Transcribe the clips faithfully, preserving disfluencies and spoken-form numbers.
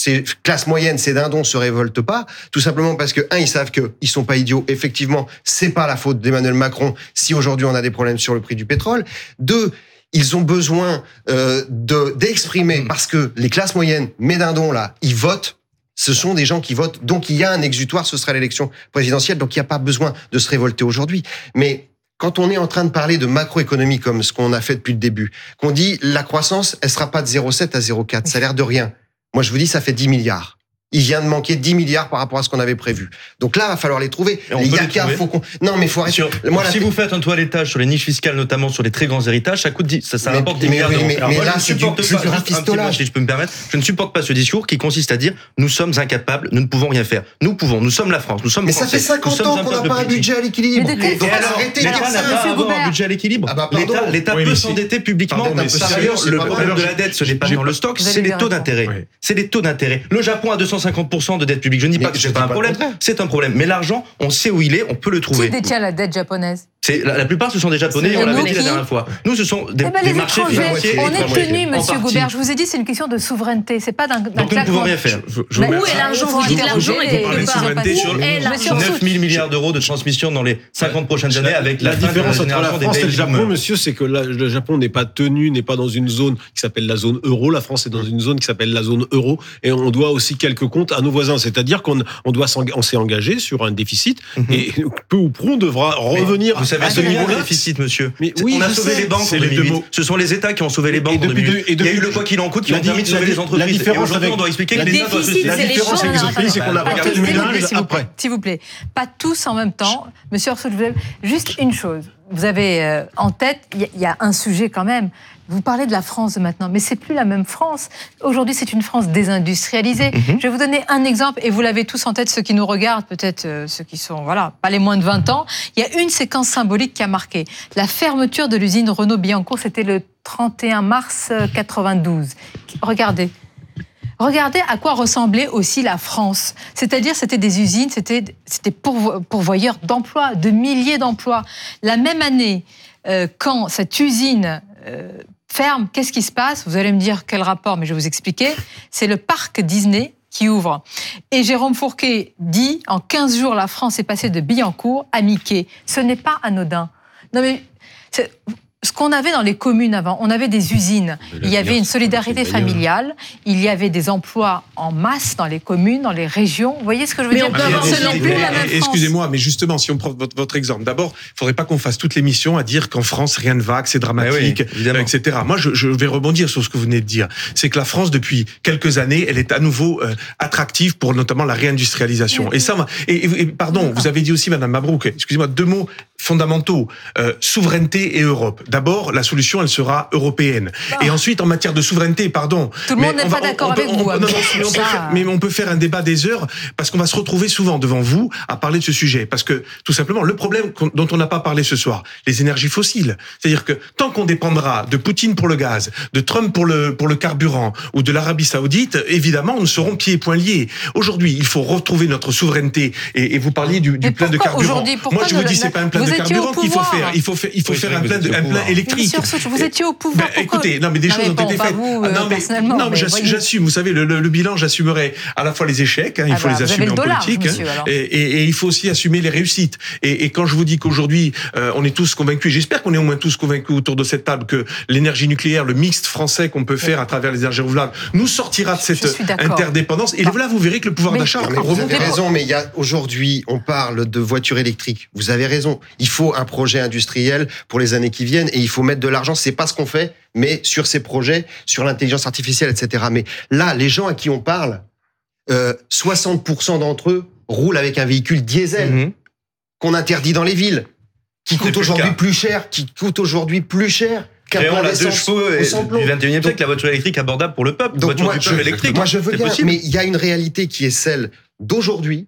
ces classes moyennes, ces dindons se révoltent pas, tout simplement parce que, un, ils savent qu'ils sont pas idiots. Effectivement, c'est pas la faute d'Emmanuel Macron si aujourd'hui on a des problèmes sur le prix du pétrole. Deux, ils ont besoin euh, de d'exprimer, mmh. parce que les classes moyennes, mes dindons là, ils votent. Ce sont des gens qui votent. Donc il y a un exutoire, ce sera l'élection présidentielle. Donc il n'y a pas besoin de se révolter aujourd'hui. Mais quand on est en train de parler de macroéconomie comme ce qu'on a fait depuis le début, qu'on dit la croissance, elle sera pas de zéro virgule sept à zéro virgule quatre, ça a l'air de rien. Moi, je vous dis, ça fait dix milliards. Il vient de manquer dix milliards par rapport à ce qu'on avait prévu. Donc là, il va falloir les trouver. Et on les peut les faut qu'on... Non, mais il faut arrêter. Sur, Moi, si la... vous faites un toilettage sur les niches fiscales, notamment sur les très grands héritages, ça coûte dix, ça, ça mais, rapporte des mais, milliards oui, d'euros. Mais, mais là, c'est du, c'est du rafistolage. Si je peux me permettre, je ne supporte pas ce discours qui consiste à dire nous sommes incapables, nous ne pouvons rien faire. Nous pouvons, nous sommes la France, nous sommes mais français. Mais ça fait cinquante ans qu'on n'a pas un budget à l'équilibre. Mais donc alors, l'État n'a pas à avoir un budget à l'équilibre. L'État peut s'endetter publiquement. Par ailleurs, le problème de la dette, ce n'est pas dans le stock, c'est les taux d'intérêt. C'est les taux d'intérêt. Le Japon a deux cent cinquante pour cent de dette publique. Je ne dis pas que c'est pas un problème, c'est un problème. Mais l'argent, on sait où il est, on peut le trouver. Qui détient la dette japonaise ? C'est, la, la plupart, ce sont des Japonais, on l'avait dit la dernière fois. Nous, ce sont des, eh ben, des marchés financiers. On est tenu, Monsieur Goubert. Je vous ai dit, c'est une question de souveraineté. C'est pas d'un, d'un Donc nous ne pouvons rien faire. Je, je bah, où est l'argent ? Vous dites l'argent est quelque part. Sur neuf mille milliards d'euros de transmission dans les cinquante prochaines années avec la, la différence entre la France et le Japon, monsieur, c'est que la, le Japon n'est pas tenu, n'est pas dans une zone qui s'appelle la zone euro. La France est dans une zone qui s'appelle la zone euro. Et on doit aussi quelques comptes à nos voisins. C'est-à-dire qu'on on doit on s'est engagé sur un déficit et peu ou prou on devra revenir à ce niveau-là. Monsieur. Mais oui, on a sauvé sais. les banques en deux mille huit. Ce sont les États qui ont sauvé les banques en deux mille huit. Il y a eu le quoi qu'il en coûte qui a permis de sauver les entreprises. La différence et aujourd'hui, on doit expliquer que l'État doit se La différence avec les autres pays, c'est qu'on a regardé le ménage après. S'il vous plaît, pas tous en même temps. Monsieur Orsoul, juste une chose. Vous avez en tête, il y a un sujet quand même. Vous parlez de la France de maintenant, mais c'est plus la même France. Aujourd'hui, c'est une France désindustrialisée. Mm-hmm. Je vais vous donner un exemple, et vous l'avez tous en tête, ceux qui nous regardent, peut-être euh, ceux qui sont, voilà, pas les moins de vingt ans. Il y a une séquence symbolique qui a marqué. La fermeture de l'usine Renault-Billancourt, c'était le trente et un mars quatre-vingt-douze. Regardez. Regardez à quoi ressemblait aussi la France. C'est-à-dire, c'était des usines, c'était, c'était pourvo- pourvoyeurs d'emplois, de milliers d'emplois. La même année, euh, quand cette usine euh, ferme, qu'est-ce qui se passe ? Vous allez me dire quel rapport, mais je vais vous expliquer. C'est le parc Disney qui ouvre. Et Jérôme Fourquet dit, en quinze jours, la France est passée de Billancourt à Mickey. Ce n'est pas anodin. Non mais... C'est... Ce qu'on avait dans les communes avant, on avait des usines, il y avait une solidarité familiale, il y avait des emplois en masse dans les communes, dans les régions. Vous voyez ce que je veux mais dire ? Ce n'est plus la même France. Excusez-moi, mais justement, si on prend votre, votre exemple, d'abord, il ne faudrait pas qu'on fasse toute l'émission à dire qu'en France, rien ne va, que c'est dramatique, oui, et cetera. Moi, je, je vais rebondir sur ce que vous venez de dire. C'est que la France, depuis quelques années, elle est à nouveau euh, attractive pour notamment la réindustrialisation. Oui. Et ça, et, et pardon, vous avez dit aussi, Madame Mabrouk, excusez-moi, deux mots fondamentaux, euh, souveraineté et Europe. D'abord, la solution, elle sera européenne. Oh. Et ensuite, en matière de souveraineté, pardon. Tout le monde n'est pas d'accord on, on, avec on, vous. On, non, non, mais, on peut faire, mais on peut faire un débat des heures, parce qu'on va se retrouver souvent devant vous à parler de ce sujet. Parce que, tout simplement, le problème dont on n'a pas parlé ce soir, les énergies fossiles. C'est-à-dire que tant qu'on dépendra de Poutine pour le gaz, de Trump pour le, pour le carburant, ou de l'Arabie Saoudite, évidemment, nous serons pieds et poings liés. Aujourd'hui, il faut retrouver notre souveraineté. Et, et vous parliez du, du plein de carburant. Moi, je vous dis, c'est pas un plein de carburant qu'il faut faire. Il faut faire, il faut oui, faire un plein, de, un plein électrique. Monsieur, vous étiez au pouvoir. Ben, écoutez, non, mais des non, choses mais ont été faites. Vous, euh, non, mais, non, mais, mais j'assume, j'assume. Vous savez, le, le, le bilan, j'assumerai à la fois les échecs, hein, il ah faut bah, les assumer en dollar, politique, monsieur, hein, et, et, et il faut aussi assumer les réussites. Et, et quand je vous dis qu'aujourd'hui, euh, on est tous convaincus, et j'espère qu'on est au moins tous convaincus autour de cette table que l'énergie nucléaire, le mixte français qu'on peut faire à travers les énergies renouvelables, nous sortira de cette interdépendance. Et là, vous verrez que le pouvoir d'achat remonte. Vous avez raison, mais il y a aujourd'hui, on parle de voitures électriques. Vous avez raison. Il faut un projet industriel pour les années qui viennent et il faut mettre de l'argent. C'est pas ce qu'on fait, mais sur ces projets, sur l'intelligence artificielle, et cetera. Mais là, les gens à qui on parle, euh, soixante pour cent d'entre eux roulent avec un véhicule diesel mm-hmm. qu'on interdit dans les villes, qui coûte aujourd'hui plus cher, qui coûte aujourd'hui plus cher. Créons la deux chevaux du vingt et unième siècle, la voiture électrique abordable pour le peuple, donc voiture moi, du peuple je, électrique. Moi, je veux c'est bien, possible. Mais il y a une réalité qui est celle d'aujourd'hui.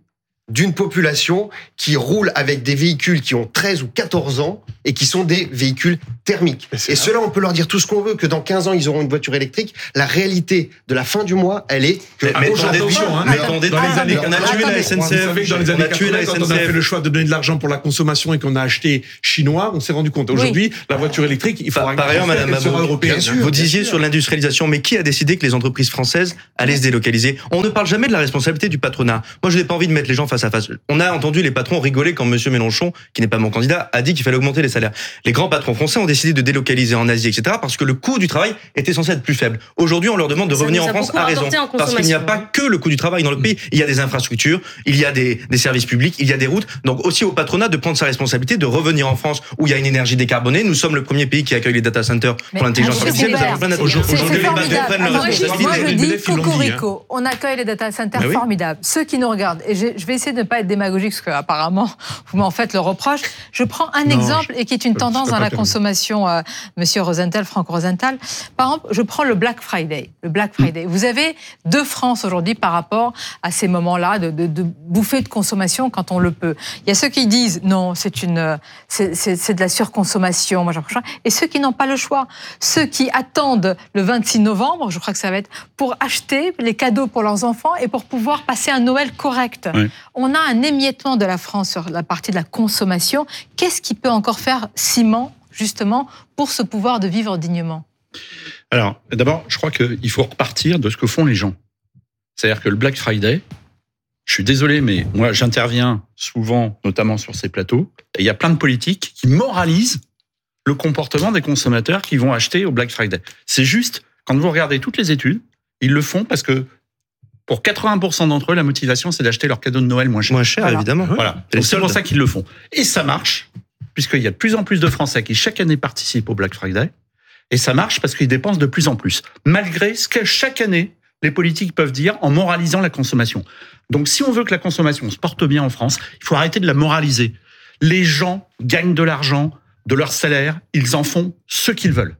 d'une population qui roule avec des véhicules qui ont treize ou quatorze ans et qui sont des véhicules thermiques. Et ceux-là, on peut leur dire tout ce qu'on veut, que dans quinze ans, ils auront une voiture électrique. La réalité de la fin du mois, elle est que... Mais attendez, hein, mais attendez, dans les années, on a tué la S N C F, dans les années quatre-vingts, quand on a fait le choix de donner de l'argent pour la consommation et qu'on a acheté chinois, on s'est rendu compte. Aujourd'hui, oui. la voiture électrique, il faudra par ailleurs, Madame sera européenne. Vous disiez sur l'industrialisation, mais qui a décidé que les entreprises françaises allaient se délocaliser? On ne parle jamais de la responsabilité du patronat. Moi, je n'ai pas envie de mettre les gens face à face. On a entendu les patrons rigoler quand Monsieur Mélenchon, qui n'est pas mon candidat, a dit qu'il fallait augmenter les salaires. Les grands patrons français ont décidé de délocaliser en Asie, et cetera, parce que le coût du travail était censé être plus faible. Aujourd'hui, on leur demande de ça revenir en France à raison, parce qu'il n'y a pas que le coût du travail dans le pays. Il y a des infrastructures, il y a des, des services publics, il y a des routes. Donc aussi au patronat de prendre sa responsabilité, de revenir en France où il y a une énergie décarbonée. Nous sommes le premier pays qui accueille les data centers mais pour l'intelligence artificielle. Aujourd'hui, les bateaux prennent leur responsabilité. Moi, je dis cocorico. On accueille les data centers formidables. Ceux qui nous regardent, et je vais essayer de ne pas être démagogique, parce qu'apparemment, vous m'en faites le reproche. Je prends un non, exemple je, et qui est une tendance dans la consommation, euh, Monsieur Rosenthal, Franck Rosenthal. Par exemple, je prends le Black Friday. Le Black Friday. Mmh. Vous avez deux France aujourd'hui par rapport à ces moments-là de, de, de bouffée de consommation quand on le peut. Il y a ceux qui disent non, c'est une, c'est, c'est, c'est de la surconsommation. Moi, j'en et ceux qui n'ont pas le choix, ceux qui attendent le vingt-six novembre, je crois que ça va être pour acheter les cadeaux pour leurs enfants et pour pouvoir passer un Noël correct. Oui. On a un émiettement de la France sur la partie de la consommation. Qu'est-ce qui peut encore faire ciment, justement, pour ce pouvoir de vivre dignement? Alors, d'abord, je crois qu'il faut repartir de ce que font les gens. C'est-à-dire que le Black Friday, je suis désolé, mais moi, j'interviens souvent, notamment sur ces plateaux, et il y a plein de politiques qui moralisent le comportement des consommateurs qui vont acheter au Black Friday. C'est juste, quand vous regardez toutes les études, ils le font parce que pour quatre-vingts pour cent d'entre eux, la motivation, c'est d'acheter leur cadeau de Noël moins cher. Moins cher, voilà. Évidemment. Voilà. Donc, c'est pour ça qu'ils le font. Et ça marche, puisqu'il y a de plus en plus de Français qui, chaque année, participent au Black Friday. Et ça marche parce qu'ils dépensent de plus en plus. Malgré ce que chaque année, les politiques peuvent dire en moralisant la consommation. Donc, si on veut que la consommation se porte bien en France, il faut arrêter de la moraliser. Les gens gagnent de l'argent, de leur salaire, ils en font ce qu'ils veulent.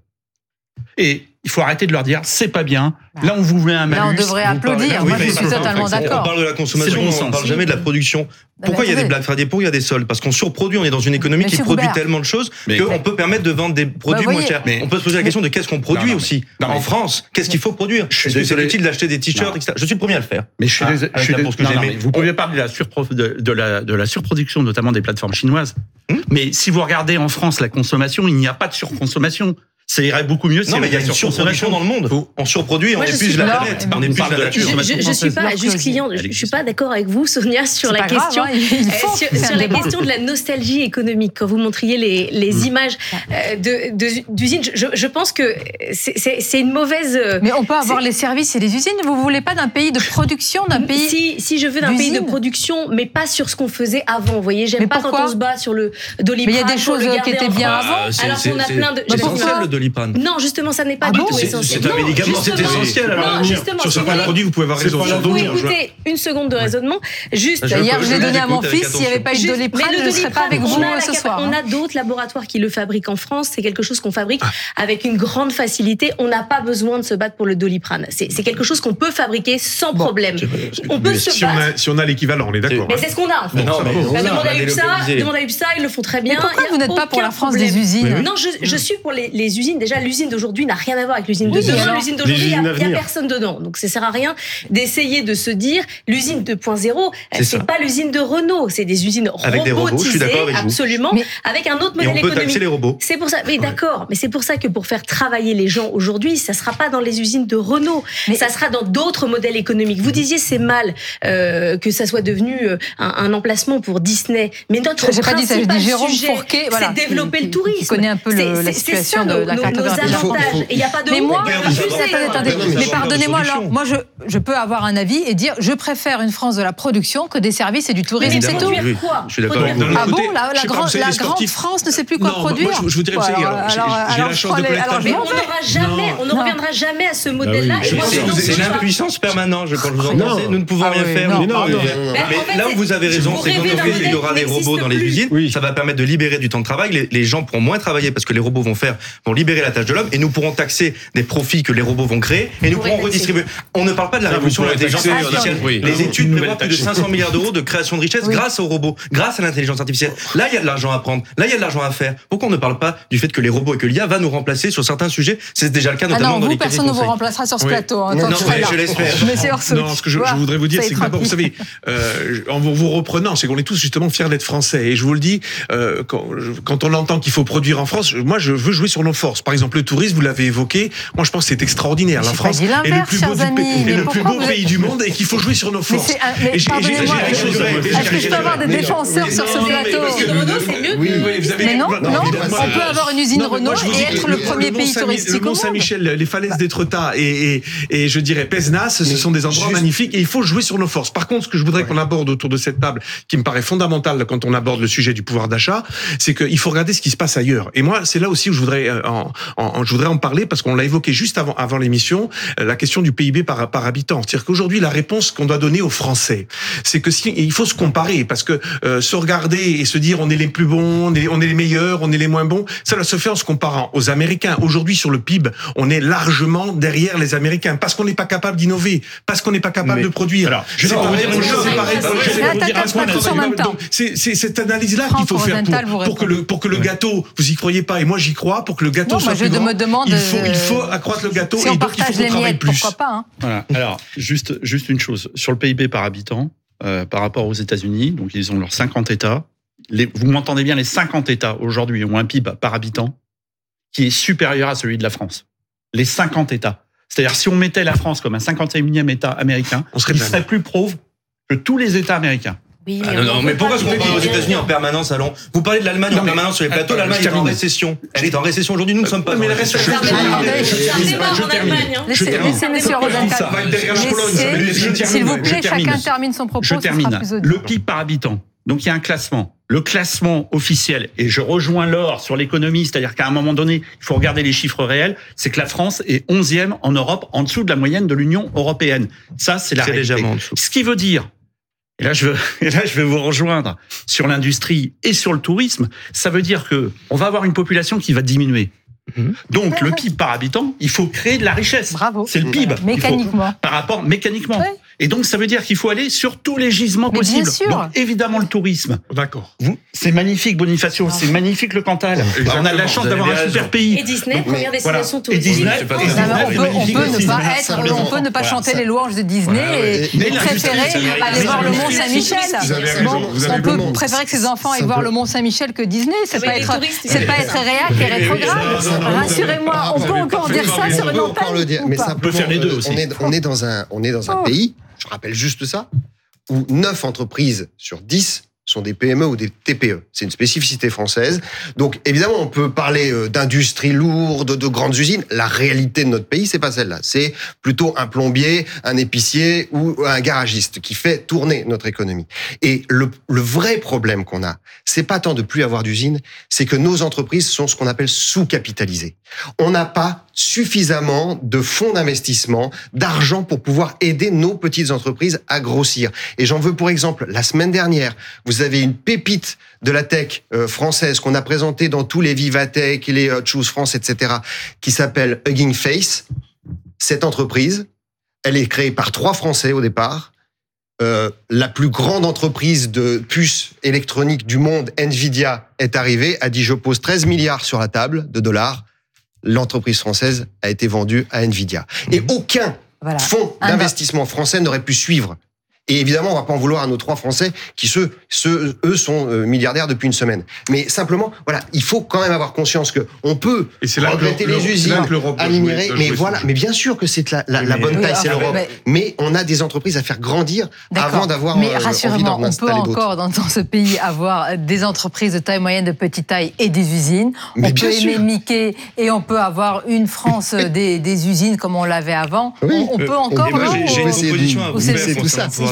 Et il faut arrêter de leur dire c'est pas bien. Là, on vous met un malus. Là, on devrait applaudir. Oui, Moi, je suis totalement d'accord. On parle de la consommation, on ne parle jamais de la production. Pourquoi il y a des Black Friday? Pourquoi il y a des soldes? Parce qu'on surproduit, on est dans une économie qui produit tellement de choses qu'on peut permettre de vendre des produits moins chers. On peut se poser la question de qu'est-ce qu'on produit aussi. En France, qu'est-ce qu'il faut produire? Est-ce que c'est utile d'acheter des t-shirts, et cetera. Je suis le premier à le faire. Mais je suis désolé. Vous pouvez parler de la surproduction, notamment des plateformes chinoises. Mais si vous regardez en France la consommation, il n'y a pas de surconsommation. Ça irait beaucoup mieux si non, mais il y a une surproduction dans le monde. On surproduit et on épuise la planète. On épuise la nature. Je, je suis pas juste client. Je, je suis pas d'accord avec vous, Sonia, sur la question, grave, hein, euh, sur, sur la question de la nostalgie économique. Quand vous montriez les, les mmh. images euh, de, de, d'usines, je, je pense que c'est, c'est, c'est une mauvaise. Mais on peut avoir les services et les usines. Vous voulez pas d'un pays de production, d'un pays Si, si je veux d'un pays de production, mais pas sur ce qu'on faisait avant. Vous voyez, j'aime mais pas pourquoi? Quand on se bat sur le Doliprane. Mais il y a des choses qui étaient bien avant. Alors qu'on a plein de. Doliprane. Non, justement, ça n'est pas ah du bon tout essentiel. C'est un médicament, c'est essentiel. Alors, non, justement, sur certains produits, vous pouvez avoir raison. Si vous écoutez une seconde de raisonnement, juste. Hier, je l'ai donné à mon fils. S'il n'y avait pas eu de Doliprane, je ne serais pas avec vous ce soir. On a d'autres laboratoires qui le fabriquent en France. C'est quelque chose qu'on fabrique avec une grande facilité. On n'a pas besoin de se battre pour le Doliprane. C'est quelque chose qu'on peut fabriquer sans problème. On peut se battre. Si on a l'équivalent, on est d'accord. Mais c'est ce qu'on a en fait. Demande à U P S A, demande à U P S A, ils le font très bien. Pourquoi vous n'êtes pas pour la France des usines? Non, je suis pour les usines. Déjà, l'usine d'aujourd'hui n'a rien à voir avec l'usine de demain. L'usine d'aujourd'hui, il n'y a personne dedans. Donc, ça sert à rien d'essayer de se dire l'usine deux point zéro, c'est pas l'usine de Renault, c'est des usines robotisées, absolument, avec un autre modèle économique. Les robots. C'est pour ça. Mais d'accord, mais c'est pour ça que pour faire travailler les gens aujourd'hui, ça sera pas dans les usines de Renault, mais ça sera dans d'autres modèles économiques. Vous disiez c'est mal euh, que ça soit devenu un, un emplacement pour Disney, mais notre principal dit ça, sujet, Fourquet, voilà, c'est développer qui, le tourisme. Qui connaît un peu le, la situation de la cartographie. Il n'y a pas de mais moi, mais pardonnez-moi, alors, moi, je, je peux avoir un avis et dire, je préfère une France de la production que des services et du tourisme, c'est tout. Oui, quoi je suis d'accord. Ah bon, la, la, grande, la grande France ne sait plus quoi non, produire. Moi, je, je vous dirais, alors, alors, j'ai, alors, j'ai alors, la chance de connaître. Alors, mais on n'aura jamais, on ne reviendra jamais à ce modèle-là. C'est l'impuissance permanente, quand je vous entends. Nous ne pouvons rien faire. Mais là où vous avez raison, c'est qu'aujourd'hui, il y aura des robots dans les usines. Ça va permettre de libérer du temps de travail. Les gens pourront moins travailler parce que les robots vont faire, vont libérer libérer la tâche de l'homme et nous pourrons taxer des profits que les robots vont créer et nous pourrons redistribuer. On ne parle pas de la révolution de l'intelligence artificielle. Les études prévoient plus de cinq cents milliards d'euros de création de richesse grâce aux robots, grâce à l'intelligence artificielle. Là, il y a de l'argent à prendre. Là, il y a de l'argent à faire. Pourquoi on ne parle pas du fait que les robots et que l'I A va nous remplacer sur certains sujets? C'est déjà le cas notamment ah non, dans vous, les personne ne vous remplacera sur ce plateau. Hein, non, non, je, je l'espère. Non, ce que je, je voudrais vous dire, c'est que d'abord, vous savez, euh, en vous reprenant, c'est qu'on est tous justement fiers d'être français. Et je vous le dis, euh, quand, quand on entend qu'il faut produire en France, moi, je veux jouer sur nos forces. Par exemple, le tourisme, vous l'avez évoqué. Moi, je pense que c'est extraordinaire. La France est le plus beau, du, est le plus beau pays du monde et qu'il faut jouer sur nos forces. Mais, mais pardonnez-moi, est-ce que je peux avoir des défenseurs sur ce plateau? Renault, c'est mieux que... Mais non, non, on peut avoir une usine Renault et être le premier pays touristique au monde. Saint-Michel, les falaises d'Étretat et, et, et je dirais Pézenas, ce sont des endroits juste... magnifiques et il faut jouer sur nos forces. Par contre, ce que je voudrais ouais. qu'on aborde autour de cette table, qui me paraît fondamental quand on aborde le sujet du pouvoir d'achat, c'est qu'il faut regarder ce qui se passe ailleurs. Et moi, c'est là aussi où je voudrais en, en, je voudrais en parler parce qu'on l'a évoqué juste avant, avant l'émission, la question du P I B par, par habitant. C'est-à-dire qu'aujourd'hui, la réponse qu'on doit donner aux Français, c'est que si, il faut se comparer parce que euh, se regarder et se dire on est les plus bons, on est, on est les meilleurs, on est les moins bons, ça doit se faire en se comparant aux Américains. Aujourd'hui, sur le P I B, on est largement derrière les Américains parce qu'on n'est pas capable d'innover, parce qu'on n'est pas capable mais, de produire. Alors, je vais vous dire une chose. C'est cette analyse-là qu'il faut faire pour, pour que le pour que le gâteau, vous y croyez pas et moi j'y crois, pour que le gâteau non, soit je plus grand. Me demande il faut il faut accroître le gâteau si et on donc il faut qu'on travaille miettes, plus. Pourquoi pas hein. Voilà. Alors juste juste une chose sur le P I B par habitant euh, par rapport aux États-Unis. Donc ils ont leurs cinquante États. Les, vous m'entendez bien, les cinquante États aujourd'hui ont un P I B par habitant qui est supérieur à celui de la France. Les cinquante États. C'est-à-dire, si on mettait la France comme un cinquantième État américain, on serait il serait plus pauvre que tous les États américains. Oui, mais, ah non, non, mais pourquoi est-ce qu'on parle aux États-Unis en permanence, allons Vous parlez de l'Allemagne en permanence sur les plateaux, l'Allemagne est en récession. Elle est en récession aujourd'hui, nous ne sommes pas. Mais la récession. Laissez Monsieur Rosenthal. S'il vous plaît, chacun termine son propos. Je termine. Le P I B par habitant. Donc il y a un classement. Le classement officiel, et je rejoins Laure sur l'économie, c'est-à-dire qu'à un moment donné, il faut regarder les chiffres réels, c'est que la France est onzième en Europe, en dessous de la moyenne de l'Union européenne. Ça, c'est la réalité. Légèrement en dessous. Ce qui veut dire, et là, je veux, et là, je vais vous rejoindre sur l'industrie et sur le tourisme, ça veut dire que on va avoir une population qui va diminuer. Donc, le P I B par habitant, il faut créer de la richesse. Bravo. C'est le P I B. Mécaniquement. Faut, par rapport, mécaniquement. Oui. Et donc, ça veut dire qu'il faut aller sur tous les gisements mais possibles. Bien sûr. Donc, évidemment, le tourisme. D'accord. Vous, c'est magnifique, Bonifacio. C'est magnifique, le Cantal. Exactement. On a de la chance d'avoir un raison. super pays. Et Disney, donc, première destination voilà. touristique. Et Disney, on, peut, on peut ne pas être, on peut ne pas voilà, chanter ça. les louanges de Disney voilà, et, et préférer aller voir le Mont Saint-Michel. Bon, on peut préférer que ses enfants aillent voir le Mont Saint-Michel que Disney. C'est pas être, c'est pas être réac et rétrograde. Rassurez-moi, on peut encore dire ça sur une antenne. Mais simplement, on peut faire les deux aussi. On est dans un, on est dans un pays. Je rappelle juste ça, où neuf entreprises sur dix sont des P M E ou des T P E. C'est une spécificité française. Donc, évidemment, on peut parler d'industrie lourde, de grandes usines. La réalité de notre pays, c'est pas celle-là. C'est plutôt un plombier, un épicier ou un garagiste qui fait tourner notre économie. Et le, le vrai problème qu'on a, c'est pas tant de plus avoir d'usines, c'est que nos entreprises sont ce qu'on appelle sous-capitalisées. On n'a pas suffisamment de fonds d'investissement, d'argent pour pouvoir aider nos petites entreprises à grossir. Et j'en veux pour exemple, la semaine dernière, vous avez une pépite de la tech euh, française qu'on a présentée dans tous les Vivatech, les euh, Choose France, et cetera, qui s'appelle Hugging Face. Cette entreprise, elle est créée par trois Français au départ. Euh, la plus grande entreprise de puces électroniques du monde, Nvidia, est arrivée, a dit je pose treize milliards sur la table de dollars. L'entreprise française a été vendue à Nvidia. Et aucun voilà. fonds d'investissement français n'aurait pu suivre. Et évidemment, on va pas en vouloir à nos trois Français qui, ceux, ceux eux, sont euh, milliardaires depuis une semaine. Mais simplement, voilà, il faut quand même avoir conscience que on peut regretter les usines, admirer, mais voilà, mais bien sûr que c'est la, la, la bonne taille, c'est l'Europe. Mais, mais on a des entreprises à faire grandir avant d'avoir mais euh, rassurez-moi, on peut encore dans, dans ce pays avoir des entreprises de taille moyenne, de petite taille et des usines. Mais on peut aimer Mickey et on peut avoir une France des, des usines comme on l'avait avant. Oui. On, on peut encore. Moi, j'ai une proposition à vous faire.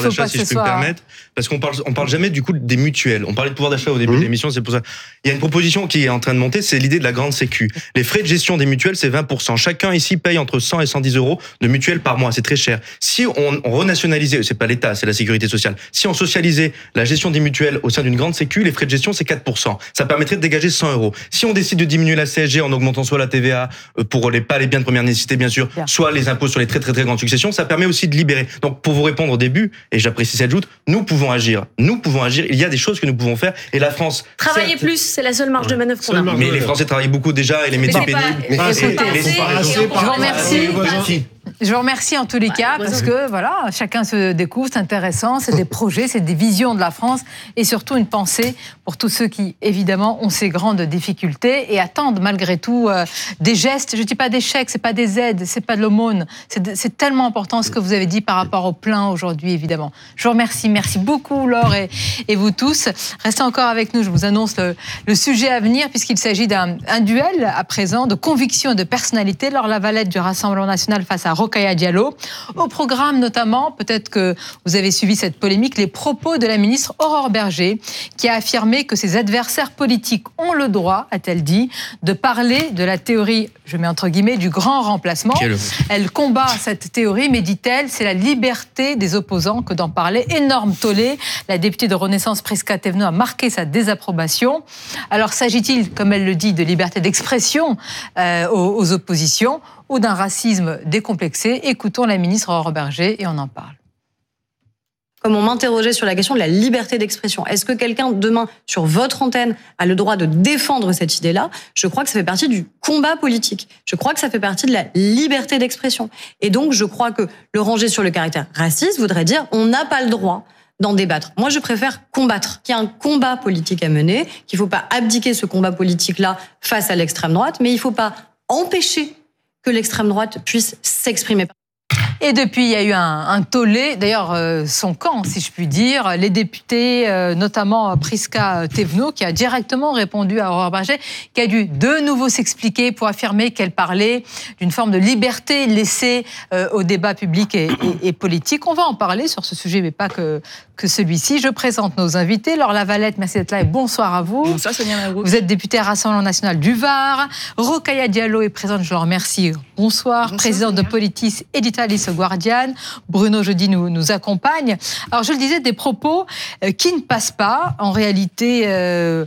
pouvoir d'achat, si je peux me permettre, parce qu'on parle, on parle jamais du coup des mutuelles. On parlait de pouvoir d'achat au début mmh. de l'émission, c'est pour ça. Il y a une proposition qui est en train de monter, c'est l'idée de la grande sécu. Les frais de gestion des mutuelles, c'est vingt pour cent. Chacun ici paye entre cent et cent dix euros de mutuelle par mois, c'est très cher. Si on, on renationalisait, c'est pas l'État, c'est la sécurité sociale. Si on socialisait la gestion des mutuelles au sein d'une grande sécu, les frais de gestion c'est quatre pour cent. Ça permettrait de dégager cent euros. Si on décide de diminuer la C S G en augmentant soit la T V A pour les pas les biens de première nécessité bien sûr, bien. soit les impôts sur les très très très grandes successions, ça permet aussi de libérer. Donc pour vous répondre au début, et j'apprécie cette joute, nous pouvons agir. Nous pouvons agir. Il y a des choses que nous pouvons faire. Et la France travailler certes, plus, c'est la seule marge de manœuvre qu'on a. Mais les Français travaillent beaucoup déjà et les métiers pénibles. Mais pas, écoutez, je vous remercie. Je vous remercie en tous les cas parce que voilà, chacun se découvre, c'est intéressant, c'est des projets, c'est des visions de la France et surtout une pensée pour tous ceux qui évidemment ont ces grandes difficultés et attendent malgré tout euh, des gestes. Je ne dis pas des chèques, c'est pas des aides, c'est pas de l'aumône. C'est, c'est tellement important ce que vous avez dit par rapport au plein aujourd'hui évidemment. Je vous remercie, merci beaucoup Laure et, et vous tous. Restez encore avec nous, je vous annonce le, le sujet à venir puisqu'il s'agit d'un un duel à présent de conviction et de personnalité. Laure Lavalette du Rassemblement National face à Rokhaya Diallo. Au programme notamment, peut-être que vous avez suivi cette polémique, les propos de la ministre Aurore Bergé qui a affirmé que ses adversaires politiques ont le droit, a-t-elle dit, de parler de la théorie, je mets entre guillemets, du grand remplacement. Quel... Elle combat cette théorie, mais dit-elle, c'est la liberté des opposants que d'en parler. Énorme tollé. La députée de Renaissance Prisca Thévenot a marqué sa désapprobation. Alors s'agit-il, comme elle le dit, de liberté d'expression euh, aux, aux oppositions ou d'un racisme décomplexé? Écoutons la ministre Aurore Bergé et on en parle. Comme on m'interrogeait sur la question de la liberté d'expression, est-ce que quelqu'un, demain, sur votre antenne, a le droit de défendre cette idée-là? Je crois que ça fait partie du combat politique. Je crois que ça fait partie de la liberté d'expression. Et donc, je crois que le ranger sur le caractère raciste voudrait dire on n'a pas le droit d'en débattre. Moi, je préfère combattre, qu'il y a un combat politique à mener, qu'il ne faut pas abdiquer ce combat politique-là face à l'extrême droite, mais il ne faut pas empêcher que l'extrême droite puisse s'exprimer. Et depuis, il y a eu un, un tollé, d'ailleurs euh, son camp, si je puis dire, les députés, euh, notamment Prisca Thévenot, qui a directement répondu à Aurore Bergé, qui a dû de nouveau s'expliquer pour affirmer qu'elle parlait d'une forme de liberté laissée euh, au débat public et, et, et politique. On va en parler sur ce sujet, mais pas que, que celui-ci. Je présente nos invités. Laure Lavalette, merci d'être là et bonsoir à vous. Bonsoir Sonia Mabrouk. Vous êtes députée à Rassemblement National du Var. Rokhaya Diallo est présente, je le remercie. Bonsoir. Bonsoir présidente de Politis Éditalis Guardian. Bruno Jeudi nous, nous accompagne. Alors je le disais, des propos euh, qui ne passent pas. En réalité, euh,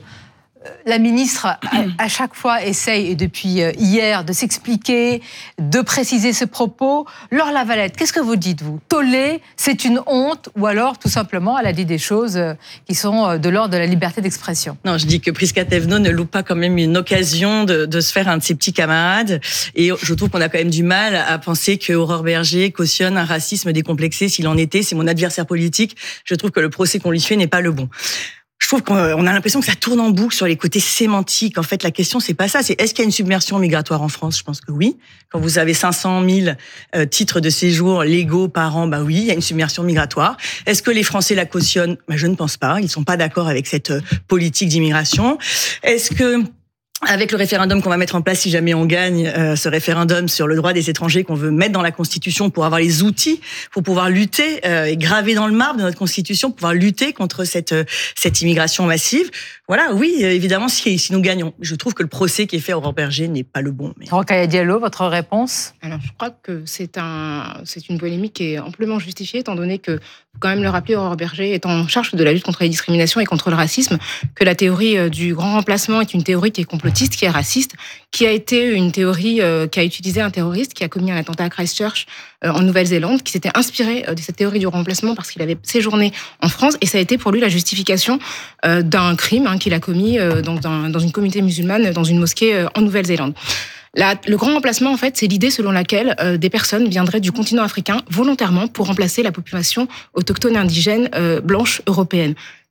la ministre, à, à chaque fois, essaye, et depuis hier, de s'expliquer, de préciser ses propos. Laure Lavalette, qu'est-ce que vous dites, vous? Tollé, c'est une honte, ou alors, tout simplement, elle a dit des choses qui sont de l'ordre de la liberté d'expression? Non, je dis que Prisca Thévenot ne loupe pas quand même une occasion de, de se faire un de ses petits camarades. Et je trouve qu'on a quand même du mal à penser que Aurore Bergé cautionne un racisme décomplexé. S'il en était, c'est mon adversaire politique. Je trouve que le procès qu'on lui fait n'est pas le bon. Je trouve qu'on a l'impression que ça tourne en boucle sur les côtés sémantiques. En fait, la question, c'est pas ça. C'est est-ce qu'il y a une submersion migratoire en France? Je pense que oui. Quand vous avez cinq cent mille euh, titres de séjour légaux par an, bah oui, il y a une submersion migratoire. Est-ce que les Français la cautionnent? Bah, je ne pense pas. Ils sont pas d'accord avec cette euh, politique d'immigration. Est-ce que avec le référendum qu'on va mettre en place si jamais on gagne euh, ce référendum sur le droit des étrangers qu'on veut mettre dans la Constitution pour avoir les outils pour pouvoir lutter euh, et graver dans le marbre de notre Constitution pour pouvoir lutter contre cette euh, cette immigration massive. Voilà, oui, évidemment, si, si nous gagnons. Je trouve que le procès qui est fait à Aurore Bergé n'est pas le bon. Mais... Rokhaya Diallo, votre réponse? Alors, je crois que c'est un, c'est une polémique qui est amplement justifiée, étant donné que, faut quand même le rappeler, Aurore Bergé est en charge de la lutte contre les discriminations et contre le racisme, que la théorie du grand remplacement est une théorie qui est complotiste, qui est raciste, qui a été une théorie euh, qui a utilisé un terroriste qui a commis un attentat à Christchurch euh, en Nouvelle-Zélande, qui s'était inspiré euh, de cette théorie du remplacement parce qu'il avait séjourné en France, et ça a été pour lui la justification euh, d'un crime hein, qu'il a commis euh, dans, un, dans une communauté musulmane, dans une mosquée euh, en Nouvelle-Zélande. La, le grand remplacement, en fait, c'est l'idée selon laquelle euh, des personnes viendraient du continent africain volontairement pour remplacer la population autochtone indigène euh, blanche européenne.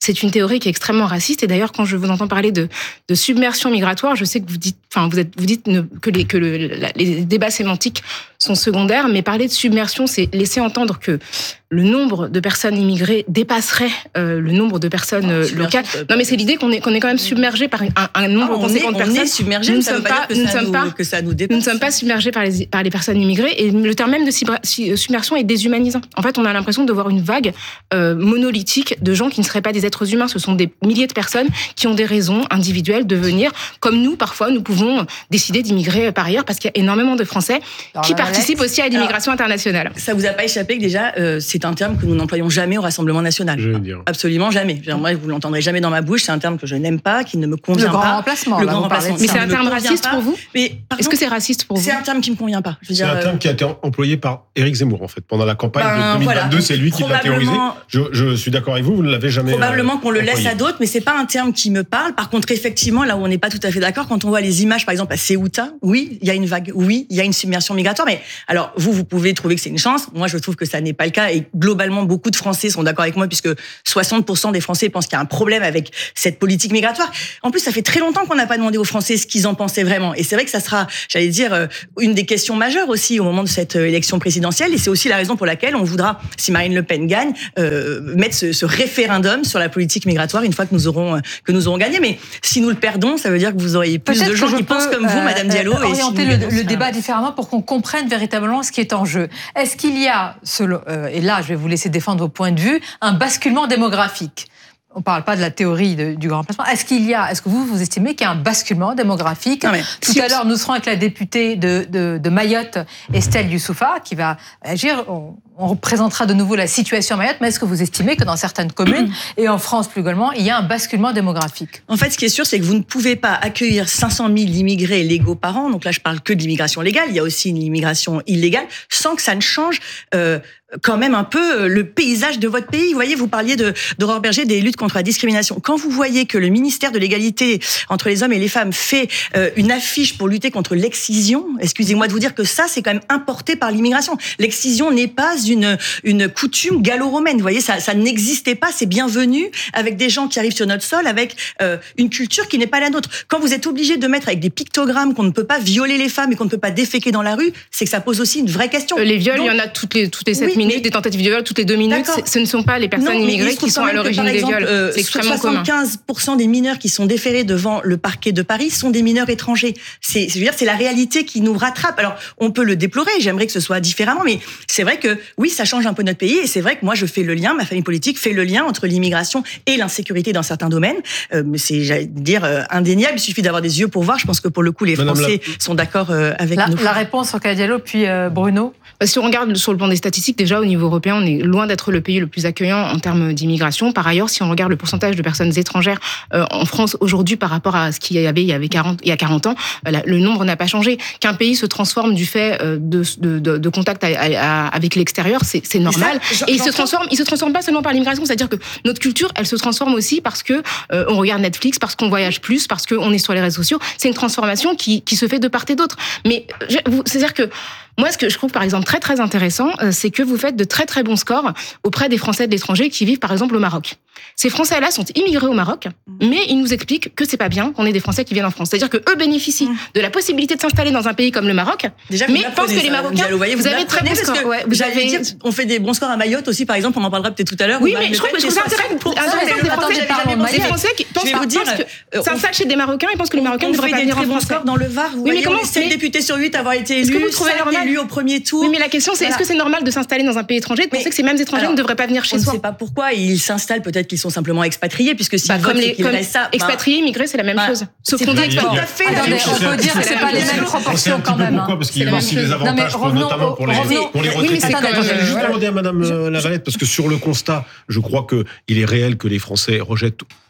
c'est une théorie qui est extrêmement raciste. Et d'ailleurs, quand je vous entends parler de, de submersion migratoire, je sais que vous dites, enfin, vous êtes, vous dites ne, que, les, que le, la, les débats sémantiques sont secondaires, mais parler de submersion, c'est laisser entendre que le nombre de personnes immigrées dépasserait euh, le nombre de personnes euh, locales. Non, mais c'est l'idée qu'on est, qu'on est quand même submergé par un, un nombre ah, conséquent de personnes. On est submergé, nous ne sommes pas, nous ne sommes pas, que ça nous dépasse. Nous ne sommes pas submergés par les, par les personnes immigrées, et le terme même de submersion est déshumanisant. En fait, on a l'impression de voir une vague euh, monolithique de gens qui ne seraient pas des êtres humains. Ce sont des milliers de personnes qui ont des raisons individuelles de venir, comme nous, parfois, nous pouvons décider d'immigrer par ailleurs, parce qu'il y a énormément de Français qui participent aussi à l'immigration Alors, internationale. Ça vous a pas échappé que déjà, euh, c'est un terme que nous n'employons jamais au Rassemblement national. Je veux dire. Absolument jamais. Moi, vous l'entendrez jamais dans ma bouche. C'est un terme que je n'aime pas, qui ne me convient le pas. Grand remplacement, le là, grand remplacement. Mais c'est un terme raciste pas. pour vous Mais Est-ce que c'est raciste pour vous C'est un terme qui me convient pas. Je veux c'est dire, un terme qui a été employé par Éric Zemmour en fait pendant la campagne ben, de deux mille vingt-deux. Voilà. C'est lui qui l'a théorisé. Je, je suis d'accord avec vous. Vous ne l'avez jamais. Probablement euh, qu'on le employé. laisse à d'autres, mais c'est pas un terme qui me parle. Par contre, effectivement, là où on n'est pas tout à fait d'accord, quand on voit les images, par exemple à Ceuta, oui, il y a une vague, oui, il y a une submersion migratoire. Mais alors, vous, vous pouvez trouver que c'est une chance. Moi, je trouve que ça n'est pas le cas. Et globalement, beaucoup de Français sont d'accord avec moi, puisque soixante pour cent des Français pensent qu'il y a un problème avec cette politique migratoire. En plus, ça fait très longtemps qu'on n'a pas demandé aux Français ce qu'ils en pensaient vraiment. Et c'est vrai que ça sera, j'allais dire, une des questions majeures aussi au moment de cette élection présidentielle. Et c'est aussi la raison pour laquelle on voudra, si Marine Le Pen gagne, euh, mettre ce, ce référendum sur la politique migratoire une fois que nous aurons que nous aurons gagné. Mais si nous le perdons, ça veut dire que vous auriez plus Peut-être de gens qui peux, pensent comme vous, euh, Madame Diallo. Euh, orienter et si le, le débat différemment pour qu'on comprenne véritablement ce qui est en jeu. Est-ce qu'il y a, selon, euh, et là je vais vous laisser défendre vos points de vue, un basculement démographique? On ne parle pas de la théorie de, du grand remplacement. Est-ce qu'il y a, est-ce que vous, vous estimez qu'il y a un basculement démographique? Non, Tout si à l'heure, nous serons avec la députée de, de, de Mayotte, Estelle Youssoufa, qui va agir. On, on représentera de nouveau la situation à Mayotte, mais est-ce que vous estimez que dans certaines communes, et en France plus globalement, il y a un basculement démographique? En fait, ce qui est sûr, c'est que vous ne pouvez pas accueillir cinq cent mille immigrés légaux par an, donc là je parle que de l'immigration légale, il y a aussi une immigration illégale, sans que ça ne change euh, quand même un peu le paysage de votre pays. Vous voyez, vous parliez de, d'Aurore Bergé, des luttes contre la discrimination. Quand vous voyez que le ministère de l'égalité entre les hommes et les femmes fait euh, une affiche pour lutter contre l'excision, excusez-moi de vous dire que ça, c'est quand même importé par l'immigration. L'excision n'est pas une, une coutume gallo-romaine. Vous voyez, ça, ça n'existait pas. C'est bienvenu avec des gens qui arrivent sur notre sol, avec euh, une culture qui n'est pas la nôtre. Quand vous êtes obligé de mettre avec des pictogrammes qu'on ne peut pas violer les femmes et qu'on ne peut pas déféquer dans la rue, c'est que ça pose aussi une vraie question. Les viols, Donc, il y en a toutes les, toutes les sept oui, minutes, des tentatives de viol toutes les deux minutes. Ce ne sont pas les personnes non, immigrées qui sont à l'origine des viols. Euh, c'est extrêmement commun. soixante-quinze pour cent des mineurs qui sont déférés devant le parquet de Paris sont des mineurs étrangers. C'est, je veux dire, c'est la réalité qui nous rattrape. Alors, on peut le déplorer. J'aimerais que ce soit différemment, mais c'est vrai que oui, ça change un peu notre pays. Et c'est vrai que moi, je fais le lien, ma famille politique fait le lien entre l'immigration et l'insécurité dans certains domaines. Euh, mais c'est, j'allais dire, euh, indéniable. Il suffit d'avoir des yeux pour voir. Je pense que pour le coup, les Madame Français la... sont d'accord euh, avec la, nous. La réponse sur Diallo, puis euh, Bruno. Si on regarde sur le plan des statistiques, déjà au niveau européen, on est loin d'être le pays le plus accueillant en termes d'immigration. Par ailleurs, si on regarde le pourcentage de personnes étrangères euh, en France aujourd'hui par rapport à ce qu'il y avait il y avait quarante, il y a quarante ans, euh, le nombre n'a pas changé. Qu'un pays se transforme du fait euh, de, de, de, de contact à, à, avec l'extérieur, c'est, c'est normal. Ça, et il se transforme, il se transforme pas seulement par l'immigration, c'est-à-dire que notre culture, elle se transforme aussi parce que euh, on regarde Netflix, parce qu'on voyage plus, parce qu'on est sur les réseaux sociaux. C'est une transformation qui, qui se fait de part et d'autre. Mais je, vous, c'est-à-dire que moi, ce que je trouve, par exemple, très, très intéressant, c'est que vous faites de très, très bons scores auprès des Français de l'étranger qui vivent, par exemple, au Maroc. Ces Français-là sont immigrés au Maroc, mais ils nous expliquent que c'est pas bien qu'on ait des Français qui viennent en France. C'est-à-dire que eux bénéficient de la possibilité de s'installer dans un pays comme le Maroc, Déjà, mais pensent que les Marocains, vous, voyez, vous, vous avez très bons scores. Ouais, vous avez dire, on fait des bons scores à Mayotte aussi, par exemple, on en parlera peut-être tout à l'heure. Oui, mais je trouve que c'est intéressant des Français qui pensent que s'installent chez des Marocains et pensent que les Marocains ne devraient pas venir en France. Dans le Var, vous voyez, on est sept députés sur huit à avoir été élus, élus au premier tour. Oui, mais la question, c'est voilà. Est-ce que c'est normal de s'installer dans un pays étranger, de penser mais, que ces mêmes étrangers alors, ne devraient pas venir chez on soi? On ne sait pas pourquoi ils s'installent. Peut-être qu'ils sont simplement expatriés, puisque si bah, comme les comme ça, expatriés, immigrés, c'est la même bah, chose. Sauf qu'on dit tout à fait la même chose. On peut dire que c'est pas les mêmes proportions quand même. Pourquoi? Parce qu'il y a aussi des avantages, notamment pour les retraités. Je juste demander à Madame Lavalette, parce que sur le constat, je crois que il est réel que les Français rejettent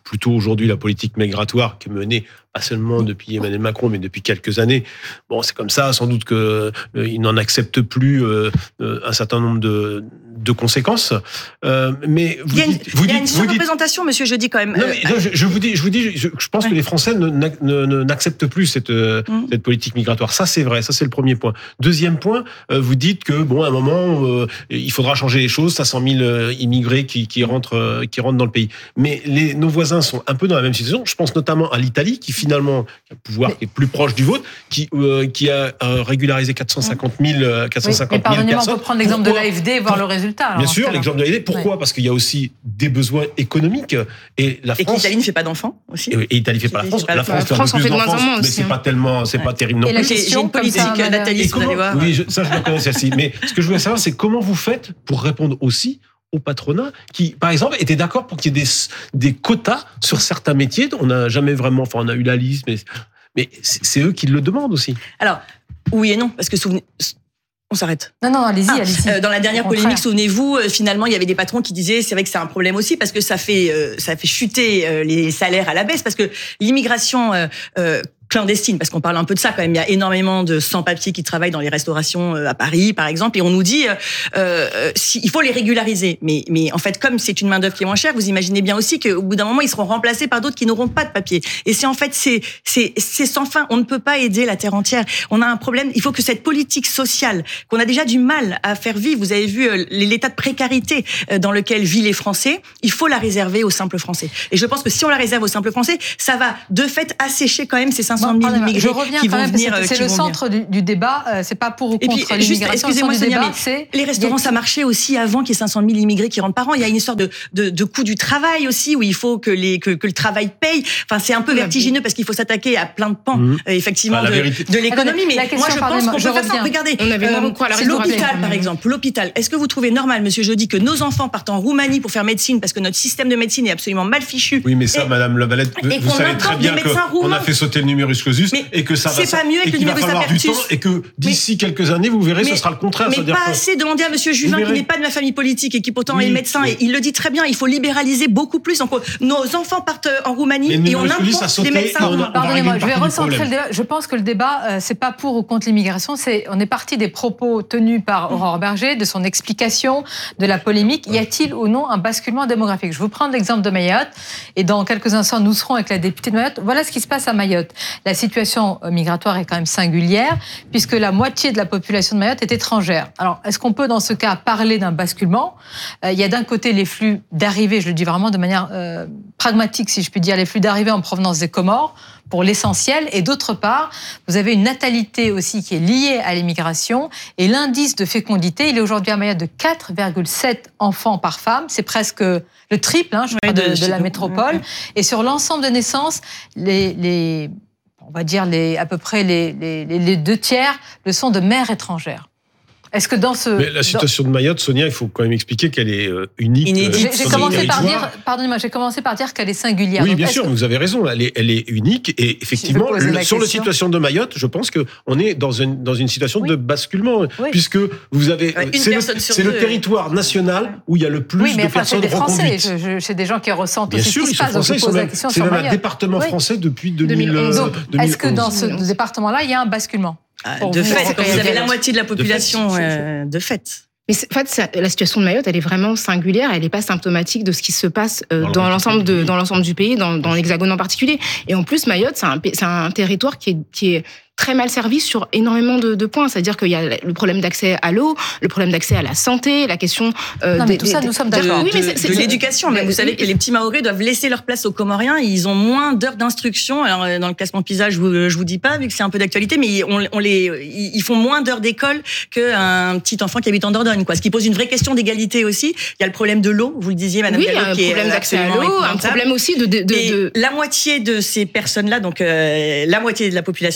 plutôt aujourd'hui la politique migratoire qui est menée pas seulement depuis Emmanuel Macron, mais depuis quelques années. Bon, c'est comme ça, sans doute qu'il euh, n'en accepte plus euh, un certain nombre de, de conséquences. Euh, mais vous il y a une, dites, vous il y a dites, une surreprésentation, dites... monsieur Jeudi, quand même. Non, mais, non, je, je vous dis, je, vous dis, je, je pense ouais. que les Français ne, ne, ne, n'acceptent plus cette, mmh. cette politique migratoire. Ça, c'est vrai. Ça, c'est le premier point. Deuxième point, euh, vous dites que, bon, à un moment, euh, il faudra changer les choses. cinq cent mille euh, immigrés qui, qui, rentrent, euh, qui rentrent dans le pays. Mais les, nos voisins sont un peu dans la même situation. Je pense notamment à l'Italie, qui finalement a un pouvoir qui est plus proche du vôtre, qui, euh, qui a euh, régularisé quatre cent cinquante mille, quatre cent cinquante oui, mille personnes. On peut prendre l'exemple Pourquoi de l'A F D et voir le résultat. Bien sûr, l'exemple de l'A F D. Pourquoi oui. Parce qu'il y a aussi des besoins économiques. Et la France. Et l'Italie ne fait pas d'enfants aussi. Et, et l'Italie ne fait pas la France. La France, la France en fait de moins en moins. Mais c'est pas tellement, c'est pas terrible non plus. J'ai une politique nataliste, vous allez voir. Oui, ça je le connais celle-ci. Mais ce que je voulais savoir, c'est comment vous faites pour répondre aussi au patronat qui, par exemple, était d'accord pour qu'il y ait des, des quotas sur certains métiers. On n'a jamais vraiment, enfin, on a eu la liste, mais, mais c'est eux qui le demandent aussi. Alors, oui et non, parce que souvenez... On s'arrête. Non, non, allez-y, ah, allez-y. Euh, dans la dernière polémique, souvenez-vous, euh, finalement, il y avait des patrons qui disaient, c'est vrai que c'est un problème aussi, parce que ça fait, euh, ça fait chuter euh, les salaires à la baisse, parce que l'immigration euh, euh, clandestine, parce qu'on parle un peu de ça quand même. Il y a énormément de sans-papiers qui travaillent dans les restaurations à Paris, par exemple, et on nous dit euh, euh, si, il faut les régulariser. Mais, mais en fait, comme c'est une main-d'œuvre qui est moins chère, vous imaginez bien aussi qu'au bout d'un moment, ils seront remplacés par d'autres qui n'auront pas de papier. Et c'est en fait, c'est, c'est, c'est sans fin. On ne peut pas aider la terre entière. On a un problème. Il faut que cette politique sociale, qu'on a déjà du mal à faire vivre, vous avez vu euh, l'état de précarité dans lequel vivent les Français, il faut la réserver aux simples Français. Et je pense que si on la réserve aux simples Français, ça va de fait assécher quand même ces cinq cent mille bon, immigrés je reviens qui quand vont même, venir. C'est, c'est le centre du, du débat. Euh, c'est pas pour ou contre puis, l'immigration. Juste, excusez-moi, le Sonia, débat, mais c'est les restaurants, ça marchait aussi avant qu'il y ait cinq cent mille immigrés qui rentrent par an. Il y a une histoire de, de, de coût du travail aussi, où il faut que, les, que, que le travail paye. Enfin, c'est un peu vertigineux parce qu'il faut s'attaquer à plein de pans, mmh. euh, effectivement, bah, de, de l'économie. Mais question, moi, je pense qu'on peut faire ça. Regardez, on avait euh, quoi, l'hôpital, par exemple. L'hôpital. Est-ce que vous trouvez normal, monsieur Jeudi, que nos enfants partent en Roumanie pour faire médecine parce que notre système de médecine est absolument mal fichu? Oui, mais ça, et, madame Levalette, vous savez très bien qu'on a fait sauter le numerus clausus et que ça va c'est pas mieux avec le numerus apertus. Et que d'ici mais, quelques années, vous verrez, mais, ce sera le contraire. Mais pas assez. Demandez à monsieur Juvin, qui n'est pas de ma famille politique et qui pourtant oui, est médecin, oui. et il le dit très bien, il faut libéraliser beaucoup plus. Donc, nos enfants partent en Roumanie et on importe des médecins roumains. Pardonnez-moi, je vais recentrer le débat. Je pense que le débat, euh, c'est pas pour ou contre l'immigration, c'est, on est parti des propos tenus par Aurore Bergé, de son explication, de la polémique. Y a-t-il ou non un basculement démographique? Je vous prends l'exemple de Mayotte, et dans quelques instants, nous serons avec la députée de Mayotte. Voilà ce qui se passe à Mayotte. La situation migratoire est quand même singulière, puisque la moitié de la population de Mayotte est étrangère. Alors, est-ce qu'on peut, dans ce cas, parler d'un basculement? euh, Il y a d'un côté les flux d'arrivée, je le dis vraiment de manière euh, pragmatique, si je puis dire, les flux d'arrivée en provenance des Comores, pour l'essentiel, et d'autre part, vous avez une natalité aussi qui est liée à l'immigration, et l'indice de fécondité, il est aujourd'hui à Mayotte de quatre virgule sept enfants par femme, c'est presque le triple, hein, je crois, de, de la métropole, et sur l'ensemble de naissances, les, les, on va dire les, à peu près les, les, les deux tiers le sont de mères étrangères. Est-ce que dans ce... Mais la situation dans... de Mayotte, Sonia, il faut quand même expliquer qu'elle est euh, unique. J'ai, j'ai commencé par dire, pardonnez-moi, j'ai commencé par dire qu'elle est singulière. Oui, donc, bien sûr, que... vous avez raison, elle est, elle est unique. Et effectivement, le, sur la situation de Mayotte, je pense qu'on est dans une, dans une situation oui. de basculement, oui. puisque vous avez... Ouais, c'est le, c'est le territoire national où il y a le plus oui, mais de enfin, personnes c'est des Français. reconduites. Je, je, c'est des gens qui ressentent bien aussi sûr, ce qui se passe. Donc, je pose la question sur Mayotte. C'est même un département français depuis deux mille onze. Donc, est-ce que dans ce département-là, il y a un basculement? De fait, vous avez la moitié de la population de fait. Euh, de fait. Mais en fait, la situation de Mayotte, elle est vraiment singulière. Elle n'est pas symptomatique de ce qui se passe euh, dans, dans l'ensemble de, dans l'ensemble du pays, dans, dans l'Hexagone en particulier. Et en plus, Mayotte, c'est un, c'est un territoire qui est, qui est très mal servi sur énormément de, de points. C'est-à-dire qu'il y a le problème d'accès à l'eau, le problème d'accès à la santé, la question... Euh, non, mais des, tout ça, des, nous sommes d'accord. De, oui, mais c'est, c'est, de l'éducation. Mais vous savez oui, que les petits Mahorais doivent laisser leur place aux Comoriens. Ils ont moins d'heures d'instruction. Alors, dans le classement PISA, je vous, je vous dis pas, vu que c'est un peu d'actualité, mais on, on les, ils font moins d'heures d'école qu'un petit enfant qui habite en Dordogne, quoi. Ce qui pose une vraie question d'égalité aussi. Il y a le problème de l'eau, vous le disiez, Madame oui, Gallo, qui est... Oui, un problème d'accès à l'eau, un problème aussi de... de, de, Et de... la moitié de ces personnes-là, donc euh, la moitié de la population est étrangère,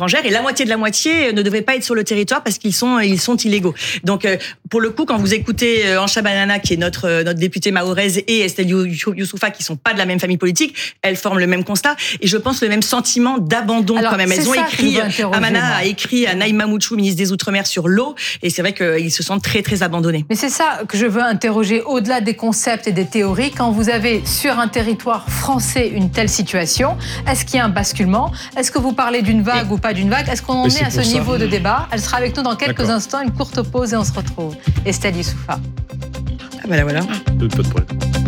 étrangères et la moitié de la moitié ne devrait pas être sur le territoire parce qu'ils sont ils sont illégaux. Donc pour le coup, quand vous écoutez Ancha Banana, qui est notre notre députée mahoraise, et Estelle Youssouffa, qui sont pas de la même famille politique, elles forment le même constat et je pense le même sentiment d'abandon. Alors, quand même. Elles ont écrit, Amana a écrit à Naïma Mouchou, ministre des Outre-mer, sur l'eau, et c'est vrai qu'ils se sentent très très abandonnés. Mais c'est ça que je veux interroger au-delà des concepts et des théories. Quand vous avez sur un territoire français une telle situation, est-ce qu'il y a un basculement? Est-ce que vous parlez d'une vague mais, ou pas d'une vague? Est-ce qu'on en est, est à ce ça. niveau de débat? Elle sera avec nous dans quelques D'accord. instants, une courte pause et on se retrouve. Estelle Youssouffa. Ah ben là voilà. Pas de problème.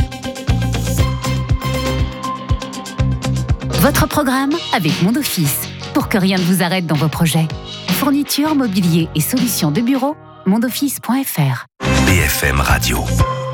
Votre programme avec Mondoffice, pour que rien ne vous arrête dans vos projets. Fourniture, mobilier et solutions de bureau, mondoffice point f r. B F M Radio.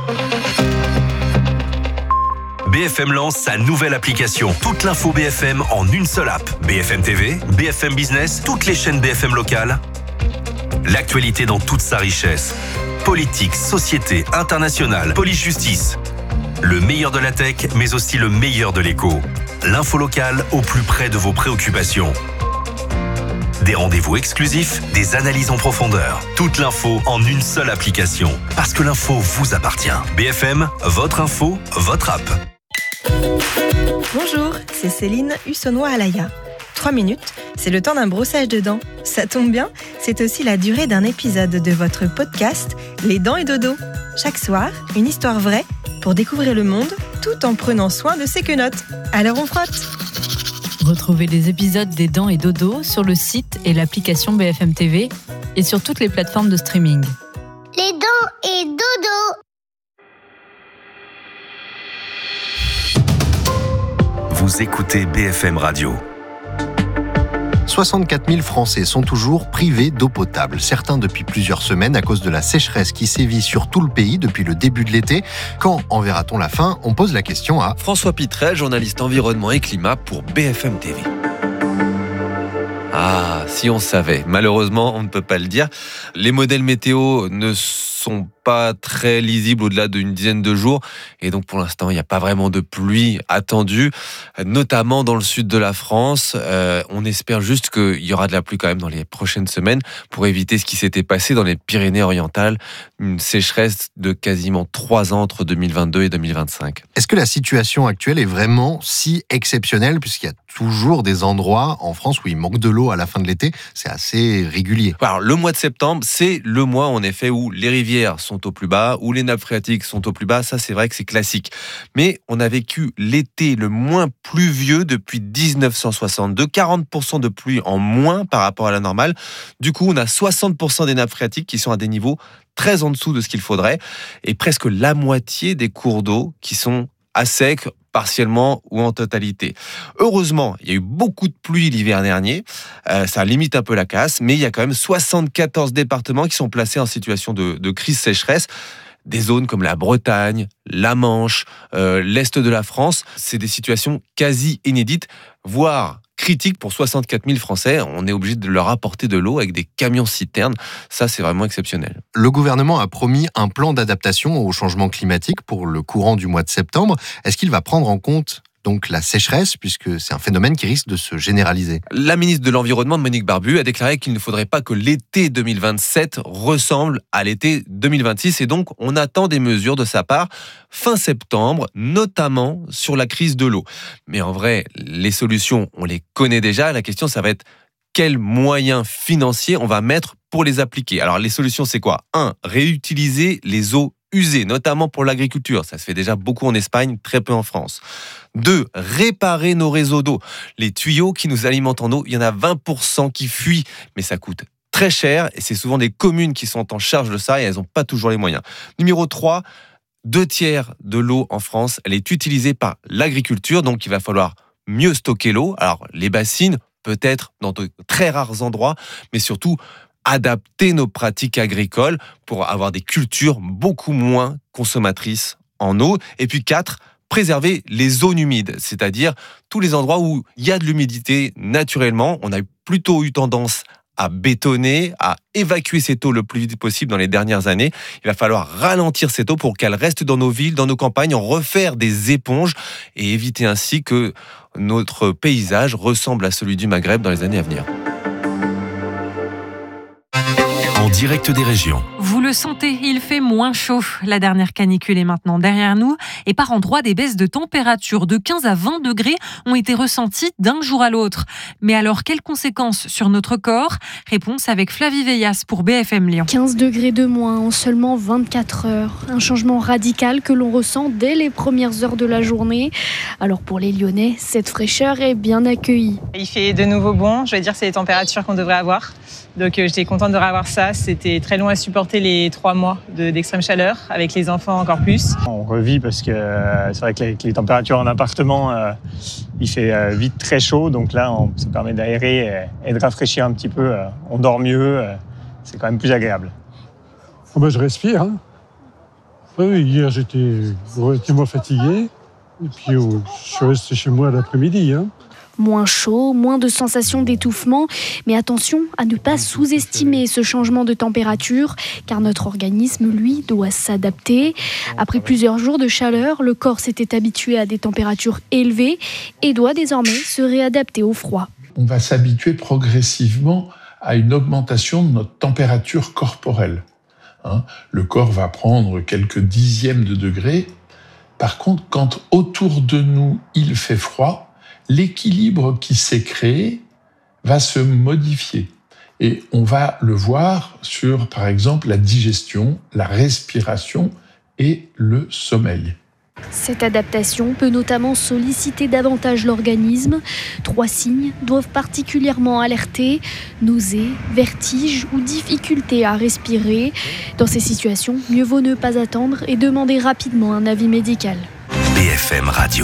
B F M lance sa nouvelle application. Toute l'info B F M en une seule app. B F M T V, B F M Business, toutes les chaînes B F M locales. L'actualité dans toute sa richesse. Politique, société, internationale, police-justice. Le meilleur de la tech, mais aussi le meilleur de l'écho. L'info locale au plus près de vos préoccupations. Des rendez-vous exclusifs, des analyses en profondeur. Toute l'info en une seule application. Parce que l'info vous appartient. B F M, votre info, votre app. Bonjour, c'est Céline Hussonnois-Alaya. Trois minutes, c'est le temps d'un brossage de dents. Ça tombe bien, c'est aussi la durée d'un épisode de votre podcast Les Dents et Dodo. Chaque soir, une histoire vraie pour découvrir le monde tout en prenant soin de ses quenottes. Alors on frotte. Retrouvez les épisodes des Dents et Dodo sur le site et l'application B F M T V et sur toutes les plateformes de streaming. Les Dents et Dodo. Vous écoutez B F M Radio. soixante-quatre mille Français sont toujours privés d'eau potable. Certains depuis plusieurs semaines à cause de la sécheresse qui sévit sur tout le pays depuis le début de l'été. Quand en verra-t-on la fin? On pose la question à François Pitrel, journaliste environnement et climat pour B F M T V. Ah, si on savait. Malheureusement, on ne peut pas le dire. Les modèles météo ne sont pas très lisibles au-delà d'une dizaine de jours. Et donc, pour l'instant, il n'y a pas vraiment de pluie attendue, notamment dans le sud de la France. Euh, on espère juste qu'il y aura de la pluie quand même dans les prochaines semaines pour éviter ce qui s'était passé dans les Pyrénées-Orientales, une sécheresse de quasiment trois ans entre deux mille vingt-deux et deux mille vingt-cinq. Est-ce que la situation actuelle est vraiment si exceptionnelle, puisqu'il y a toujours des endroits en France où il manque de l'eau à la fin de l'été? C'est assez régulier. Alors, le mois de septembre, c'est le mois en effet où les rivières sont au plus bas, où les nappes phréatiques sont au plus bas. Ça, c'est vrai que c'est classique. Mais on a vécu l'été le moins pluvieux depuis dix-neuf cent soixante-deux, quarante pour cent de pluie en moins par rapport à la normale. Du coup, on a soixante pour cent des nappes phréatiques qui sont à des niveaux très en dessous de ce qu'il faudrait, et presque la moitié des cours d'eau qui sont à sec, partiellement ou en totalité. Heureusement, il y a eu beaucoup de pluie l'hiver dernier, euh, ça limite un peu la casse, mais il y a quand même soixante-quatorze départements qui sont placés en situation de, de crise sécheresse. Des zones comme la Bretagne, la Manche, euh, l'Est de la France, c'est des situations quasi inédites, voire critiques pour soixante-quatre mille Français. On est obligé de leur apporter de l'eau avec des camions-citernes. Ça, c'est vraiment exceptionnel. Le gouvernement a promis un plan d'adaptation au changement climatique pour le courant du mois de septembre. Est-ce qu'il va prendre en compte donc la sécheresse, puisque c'est un phénomène qui risque de se généraliser? La ministre de l'Environnement, Monique Barbu, a déclaré qu'il ne faudrait pas que l'été deux mille vingt-sept ressemble à l'été deux mille vingt-six, et donc on attend des mesures de sa part fin septembre, notamment sur la crise de l'eau. Mais en vrai, les solutions, on les connaît déjà. La question, ça va être quels moyens financiers on va mettre pour les appliquer. Alors les solutions, c'est quoi? Un, réutiliser les eaux usées, notamment pour l'agriculture. Ça se fait déjà beaucoup en Espagne, très peu en France. Deux, réparer nos réseaux d'eau. Les tuyaux qui nous alimentent en eau, il y en a vingt pour cent qui fuient, mais ça coûte très cher et c'est souvent des communes qui sont en charge de ça et elles n'ont pas toujours les moyens. Numéro trois, deux tiers de l'eau en France, elle est utilisée par l'agriculture, donc il va falloir mieux stocker l'eau. Alors, les bassines, peut-être dans de très rares endroits, mais surtout adapter nos pratiques agricoles pour avoir des cultures beaucoup moins consommatrices en eau. Et puis quatre, préserver les zones humides, c'est-à-dire tous les endroits où il y a de l'humidité naturellement. On a plutôt eu tendance à bétonner, à évacuer cette eau le plus vite possible dans les dernières années. Il va falloir ralentir cette eau pour qu'elle reste dans nos villes, dans nos campagnes, en refaire des éponges et éviter ainsi que notre paysage ressemble à celui du Maghreb dans les années à venir. en direct des régions. Vous le sentez, il fait moins chaud. La dernière canicule est maintenant derrière nous et par endroits, des baisses de température de quinze à vingt degrés ont été ressenties d'un jour à l'autre. Mais alors, quelles conséquences sur notre corps ? Réponse avec Flavie Veillas pour B F M Lyon. quinze degrés de moins en seulement vingt-quatre heures. Un changement radical que l'on ressent dès les premières heures de la journée. Alors pour les Lyonnais, cette fraîcheur est bien accueillie. Il fait de nouveau bon, je vais dire que c'est les températures qu'on devrait avoir. Donc euh, j'étais contente de revoir ça, c'était très long à supporter les trois mois de, d'extrême chaleur, avec les enfants encore plus. On revit parce que euh, c'est vrai que les, que les températures en appartement, euh, il fait euh, vite très chaud, donc là on, ça permet d'aérer et, et de rafraîchir un petit peu, euh, on dort mieux, euh, c'est quand même plus agréable. Oh ben, je respire. Hein. Oui, hier j'étais relativement fatigué, et puis oh, je suis resté chez moi l'après-midi. Hein. Moins chaud, moins de sensation d'étouffement, mais attention à ne pas sous-estimer ce changement de température, car notre organisme, lui, doit s'adapter. Après plusieurs jours de chaleur, le corps s'était habitué à des températures élevées et doit désormais se réadapter au froid. On va s'habituer progressivement à une augmentation de notre température corporelle. Hein, le corps va prendre quelques dixièmes de degrés. Par contre, quand autour de nous, il fait froid, l'équilibre qui s'est créé va se modifier. Et on va le voir sur, par exemple, la digestion, la respiration et le sommeil. Cette adaptation peut notamment solliciter davantage l'organisme. Trois signes doivent particulièrement alerter: nausées, vertiges ou difficulté à respirer. Dans ces situations, mieux vaut ne pas attendre et demander rapidement un avis médical. B F M Radio.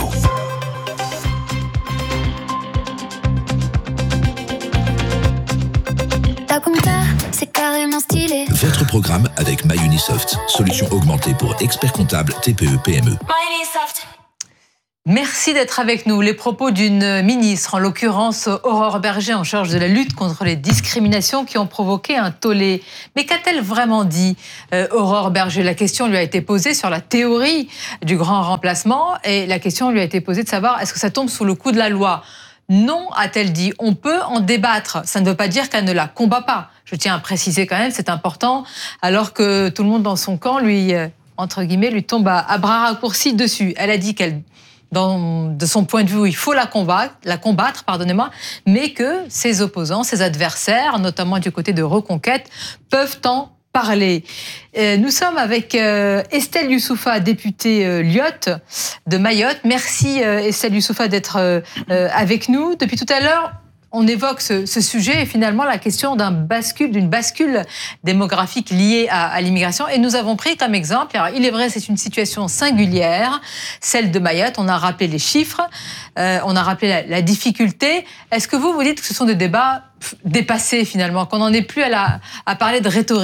Ta compta, c'est carrément stylé. Votre programme avec MyUnisoft, solution augmentée pour experts comptables T P E P M E. MyUnisoft. Merci d'être avec nous. Les propos d'une ministre, en l'occurrence Aurore Bergé, en charge de la lutte contre les discriminations, qui ont provoqué un tollé. Mais qu'a-t-elle vraiment dit, euh, Aurore Bergé ? La question lui a été posée sur la théorie du grand remplacement, et la question lui a été posée de savoir est-ce que ça tombe sous le coup de la loi ? Non, a-t-elle dit. On peut en débattre. Ça ne veut pas dire qu'elle ne la combat pas. Je tiens à préciser quand même, c'est important, alors que tout le monde dans son camp, lui, euh, entre guillemets, lui tombe à, à bras raccourcis dessus. Elle a dit qu'elle, dans, de son point de vue, il faut la combattre, la combattre, pardonnez-moi, mais que ses opposants, ses adversaires, notamment du côté de Reconquête, peuvent en parler. Euh, nous sommes avec euh, Estelle Youssouffa, députée euh, Lyotte de Mayotte. Merci euh, Estelle Youssouffa d'être euh, euh, avec nous. Depuis tout à l'heure, on évoque ce, ce sujet et finalement la question d'un bascule, d'une bascule démographique liée à, à l'immigration. Et nous avons pris comme exemple, alors il est vrai, c'est une situation singulière, celle de Mayotte. On a rappelé les chiffres, euh, on a rappelé la, la difficulté. Est-ce que vous vous dites que ce sont des débats dépassés finalement, qu'on n'en est plus à, la, à parler de rhétorique ?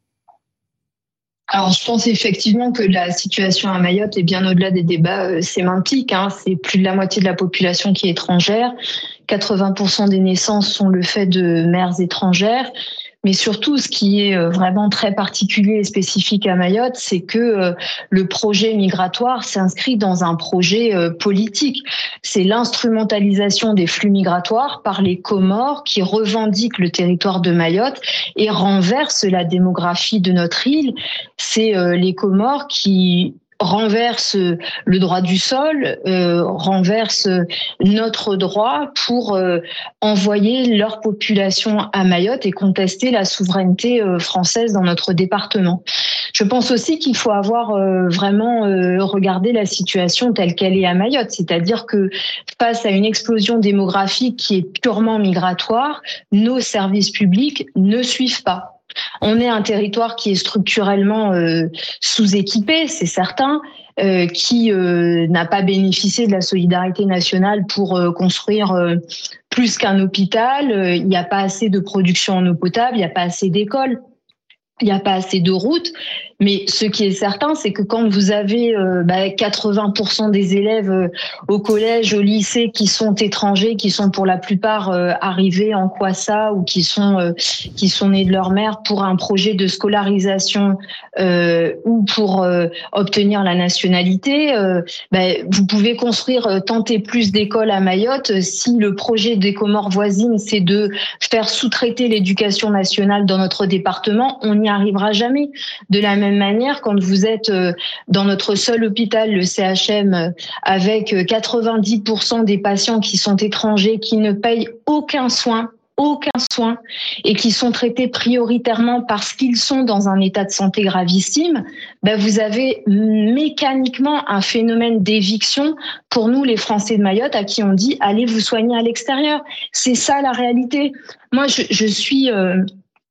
Alors, je pense effectivement que la situation à Mayotte est bien au-delà des débats euh, sémantiques. Hein. C'est plus de la moitié de la population qui est étrangère. quatre-vingts pour cent des naissances sont le fait de mères étrangères. Mais surtout, ce qui est vraiment très particulier et spécifique à Mayotte, c'est que le projet migratoire s'inscrit dans un projet politique. C'est l'instrumentalisation des flux migratoires par les Comores qui revendiquent le territoire de Mayotte et renversent la démographie de notre île. C'est les Comores qui renverse le droit du sol, euh, renverse notre droit pour euh, envoyer leur population à Mayotte et contester la souveraineté euh, française dans notre département. Je pense aussi qu'il faut avoir euh, vraiment euh, regardé la situation telle qu'elle est à Mayotte, c'est-à-dire que face à une explosion démographique qui est purement migratoire, nos services publics ne suivent pas. On est un territoire qui est structurellement euh, sous-équipé, c'est certain, euh, qui euh, n'a pas bénéficié de la solidarité nationale pour euh, construire euh, plus qu'un hôpital. Euh, il n'y a pas assez de production en eau potable, il n'y a pas assez d'écoles, il n'y a pas assez de routes. Mais ce qui est certain, c'est que quand vous avez euh, bah, quatre-vingts pour cent des élèves euh, au collège, au lycée qui sont étrangers, qui sont pour la plupart euh, arrivés en Kwassa ou qui sont euh, qui sont nés de leur mère pour un projet de scolarisation euh, ou pour euh, obtenir la nationalité, euh, bah, vous pouvez construire euh, tant et plus d'écoles à Mayotte. Si le projet des Comores voisines, c'est de faire sous-traiter l'éducation nationale dans notre département, on n'y arrivera jamais. De la même manière, quand vous êtes dans notre seul hôpital, le C H M, avec quatre-vingt-dix pour cent des patients qui sont étrangers, qui ne payent aucun soin, aucun soin, et qui sont traités prioritairement parce qu'ils sont dans un état de santé gravissime, ben vous avez mécaniquement un phénomène d'éviction pour nous, les Français de Mayotte, à qui on dit « allez vous soigner à l'extérieur ». C'est ça la réalité. Moi, je, je suis... Euh,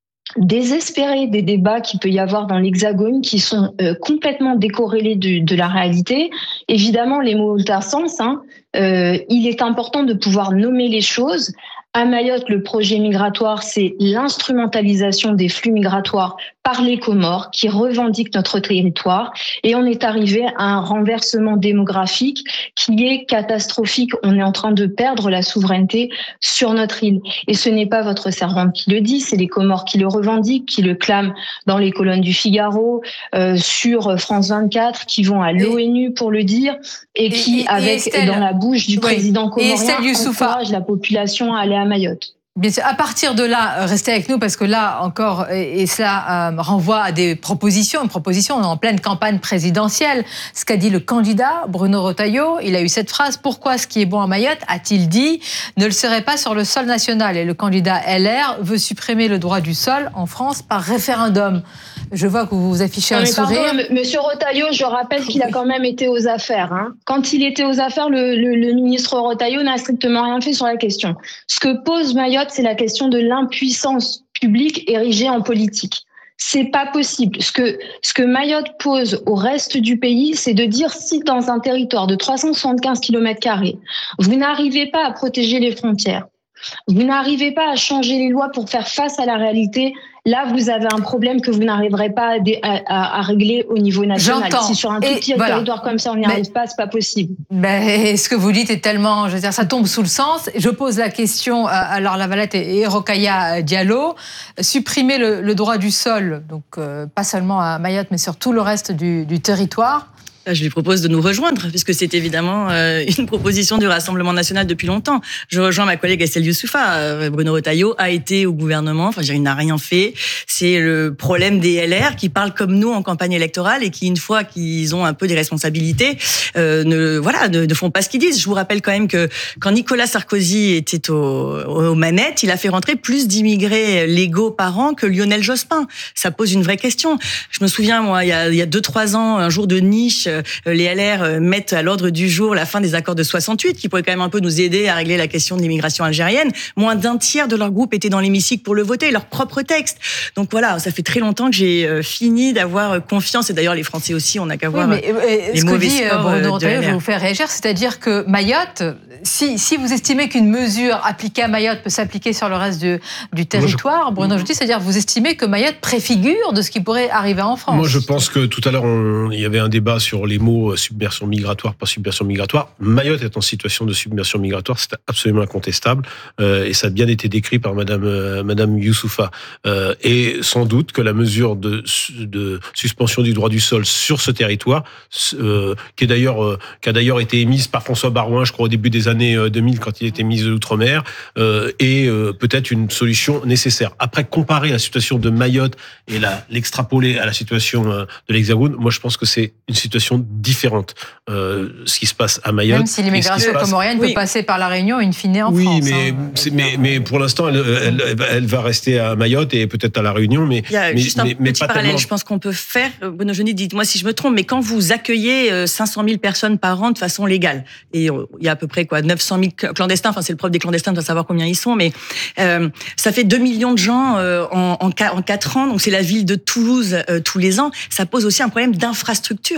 désespéré des débats qu'il peut y avoir dans l'Hexagone qui sont euh, complètement décorrélés de, de la réalité. Évidemment, les mots ont un sens. Hein. Euh, il est important de pouvoir nommer les choses. À Mayotte, le projet migratoire, c'est l'instrumentalisation des flux migratoires par les Comores qui revendiquent notre territoire. Et on est arrivé à un renversement démographique qui est catastrophique. On est en train de perdre la souveraineté sur notre île. Et ce n'est pas votre servante qui le dit, c'est les Comores qui le revendiquent, qui le clament dans les colonnes du Figaro, euh, sur France vingt-quatre, qui vont à l'ONU pour le dire, et, et qui, et, avec et Estelle, dans la bouche du oui, président comorien, encourage la population à aller à Mayotte. Bien sûr. À partir de là, restez avec nous parce que là encore, et cela euh, renvoie à des propositions, une proposition, on est en pleine campagne présidentielle. Ce qu'a dit le candidat Bruno Retailleau, il a eu cette phrase: pourquoi ce qui est bon à Mayotte, a-t-il dit, ne le serait pas sur le sol national? Et le candidat L R veut supprimer le droit du sol en France par référendum. Je vois que vous vous affichez non, un sourire. Pardon, Monsieur Retailleau, je rappelle qu'il a quand même été aux affaires. Hein. Quand il était aux affaires, le, le, le ministre Retailleau n'a strictement rien fait sur la question. Ce que pose Mayotte, c'est la question de l'impuissance publique érigée en politique. C'est pas possible. Ce que, ce que Mayotte pose au reste du pays, c'est de dire si dans un territoire de trois cent soixante-quinze kilomètres carrés, vous n'arrivez pas à protéger les frontières, vous n'arrivez pas à changer les lois pour faire face à la réalité, là, vous avez un problème que vous n'arriverez pas à, à, à régler au niveau national. J'entends. Si sur un tout petit voilà. territoire comme ça, on n'y arrive mais, pas, c'est pas possible. Mais ce que vous dites est tellement, je veux dire, ça tombe sous le sens. Je pose la question à Laure Lavalette et Rokhaya Diallo. Supprimer le, le droit du sol, donc euh, pas seulement à Mayotte, mais sur tout le reste du, du territoire. Je lui propose de nous rejoindre, puisque c'est évidemment euh, une proposition du Rassemblement national depuis longtemps. Je rejoins ma collègue Estelle Youssoufa. Euh, Bruno Retailleau a été au gouvernement, enfin, je veux dire, il n'a rien fait. C'est le problème des L R qui parlent comme nous en campagne électorale et qui, une fois qu'ils ont un peu des responsabilités, euh, ne, voilà, ne, ne font pas ce qu'ils disent. Je vous rappelle quand même que quand Nicolas Sarkozy était au, aux manettes, il a fait rentrer plus d'immigrés légaux par an que Lionel Jospin. Ça pose une vraie question. Je me souviens, moi, il y a, il y a deux, trois ans, un jour de niche, les L R mettent à l'ordre du jour la fin des accords de soixante-huit, qui pourraient quand même un peu nous aider à régler la question de l'immigration algérienne. Moins d'un tiers de leur groupe était dans l'hémicycle pour le voter, leur propre texte. Donc voilà, ça fait très longtemps que j'ai fini d'avoir confiance, et d'ailleurs les Français aussi, on n'a qu'à voir oui, mais, les mauvais scores de Bruno Retailleau, je vais vous faire réagir, c'est-à-dire que Mayotte, si, si vous estimez qu'une mesure appliquée à Mayotte peut s'appliquer sur le reste du, du territoire, je... Bruno, je dis, c'est-à-dire vous estimez que Mayotte préfigure de ce qui pourrait arriver en France? Moi, je pense que tout à l'heure, on... il y avait un débat sur les mots submersion migratoire, pas submersion migratoire. Mayotte est en situation de submersion migratoire, c'est absolument incontestable, euh, et ça a bien été décrit par Madame euh, Madame Youssoufa. Euh, et sans doute que la mesure de, de suspension du droit du sol sur ce territoire, euh, qui est d'ailleurs euh, qui a d'ailleurs été émise par François Baroin, je crois au début des années deux mille, quand il était ministre de l'Outre-mer, euh, est euh, peut-être une solution nécessaire. Après, comparer la situation de Mayotte et la, l'extrapoler à la situation euh, de l'Hexagone, moi je pense que c'est une situation différente, euh, ce qui se passe à Mayotte. Même si l'immigration comorienne oui. peut passer par la Réunion in fine en oui, France. Oui, mais, hein. mais, mais pour l'instant, elle, elle, elle va rester à Mayotte et peut-être à la Réunion. Mais, il y a mais, juste un mais, petit mais pas parallèle, tellement... je pense qu'on peut faire. Bruno Jeanny, dites-moi si je me trompe, mais quand vous accueillez cinq cent mille personnes par an de façon légale, et il y a à peu près quoi, neuf cent mille clandestins, enfin c'est le propre des clandestins, on doit savoir combien ils sont, mais euh, ça fait deux millions de gens euh, en, en, en quatre ans, donc c'est la ville de Toulouse euh, tous les ans. Ça pose aussi un problème d'infrastructure. Enfin, je veux dire,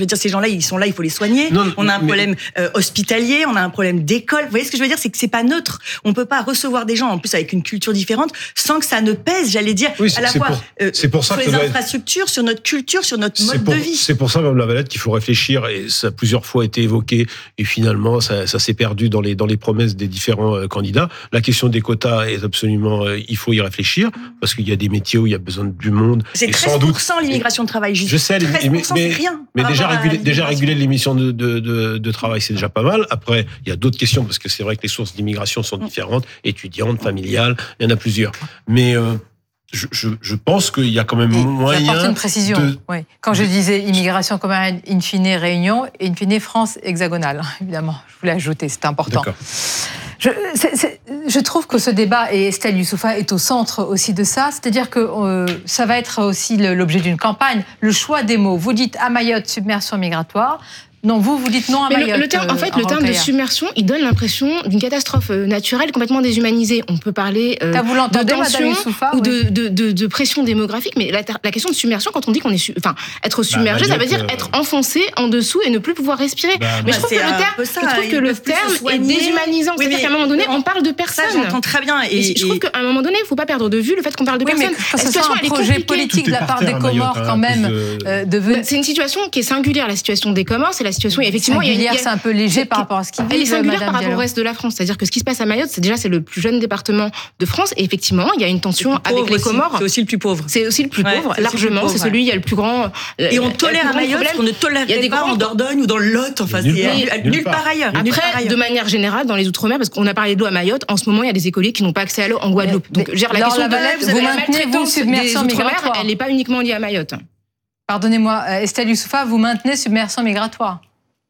dire, ces gens-là, ils sont là, il faut les soigner. Non, on a un mais... problème euh, hospitalier, on a un problème d'école. Vous voyez ce que je veux dire, c'est que c'est pas neutre. On peut pas recevoir des gens, en plus avec une culture différente, sans que ça ne pèse, j'allais dire, oui, à la fois pour, euh, c'est pour ça sur que les doit infrastructures, être... sur notre culture, sur notre mode pour, de vie. C'est pour ça, Mme Lavalette, qu'il faut réfléchir, et ça a plusieurs fois été évoqué, et finalement, ça, ça s'est perdu dans les, dans les promesses des différents euh, candidats. La question des quotas est absolument, euh, il faut y réfléchir, parce qu'il y a des métiers où il y a besoin du monde. C'est treize pour cent l'immigration de travail, juste. Je sais, treize pour cent, mais, c'est rien. Mais déjà réguler, déjà réguler l'émission de, de, de, de travail, c'est déjà pas mal. Après, il y a d'autres questions, parce que c'est vrai que les sources d'immigration sont différentes, étudiantes, familiales, il y en a plusieurs. Mais euh, je, je, je pense qu'il y a quand même Et moyen... J'apporte une précision. De... Oui. Quand je disais immigration commune, in fine Réunion, in fine France hexagonale, évidemment. Je voulais ajouter, c'est important. D'accord. Je, c'est, c'est, je trouve que ce débat, et Estelle Youssouffa est au centre aussi de ça, c'est-à-dire que euh, ça va être aussi le, l'objet d'une campagne, le choix des mots. Vous dites à Mayotte, submersion migratoire. Non, vous, vous dites non à Mais Mayotte. Le, le terme, en fait, le terme de submersion, il donne l'impression d'une catastrophe naturelle complètement déshumanisée. On peut parler euh, de tension Youssouffa, ou oui. de, de, de, de pression démographique, mais la, la question de submersion, quand on dit qu'on est, su, enfin, être submergé, bah, ça veut dire euh... être enfoncé en dessous et ne plus pouvoir respirer. Bah, mais bah, je trouve que le terme, ça, je trouve que le terme est déshumanisant. Oui, C'est-à-dire qu'à un moment donné, on parle de personne. Ça, j'entends très bien. Et, et je trouve qu'à un moment donné, il ne faut pas perdre de vue le fait qu'on parle de oui, personne. La situation, elle est compliquée. Un projet politique de la part des Comores, quand même. C'est une situation qui est singulière. La situation des Comores, c'est la situation effectivement. Singulière, c'est un peu léger par rapport à ce qui Elle est singulière par rapport au reste de la France. C'est-à-dire que ce qui se passe à Mayotte, c'est déjà c'est le plus jeune département de France. Et effectivement, il y a une tension avec les Comores. C'est aussi le plus pauvre. C'est aussi le plus pauvre, ouais, largement. C'est celui, il y a le plus grand. Et on tolère à Mayotte, on ne tolérerait pas en Dordogne ou dans le Lot. Enfin, c'est nulle part ailleurs. Après, de manière générale, dans les Outre-mer, parce qu'on a parlé de l'eau à Mayotte, en ce moment, il y a des écoliers qui n'ont pas accès à l'eau en Guadeloupe. Donc, la question de vous maintenez vous submersion migratoire. Elle n'est pas uniquement liée à Mayotte. Pardonnez-moi, Estelle Youssouffa, vous maintenez submersion migratoire.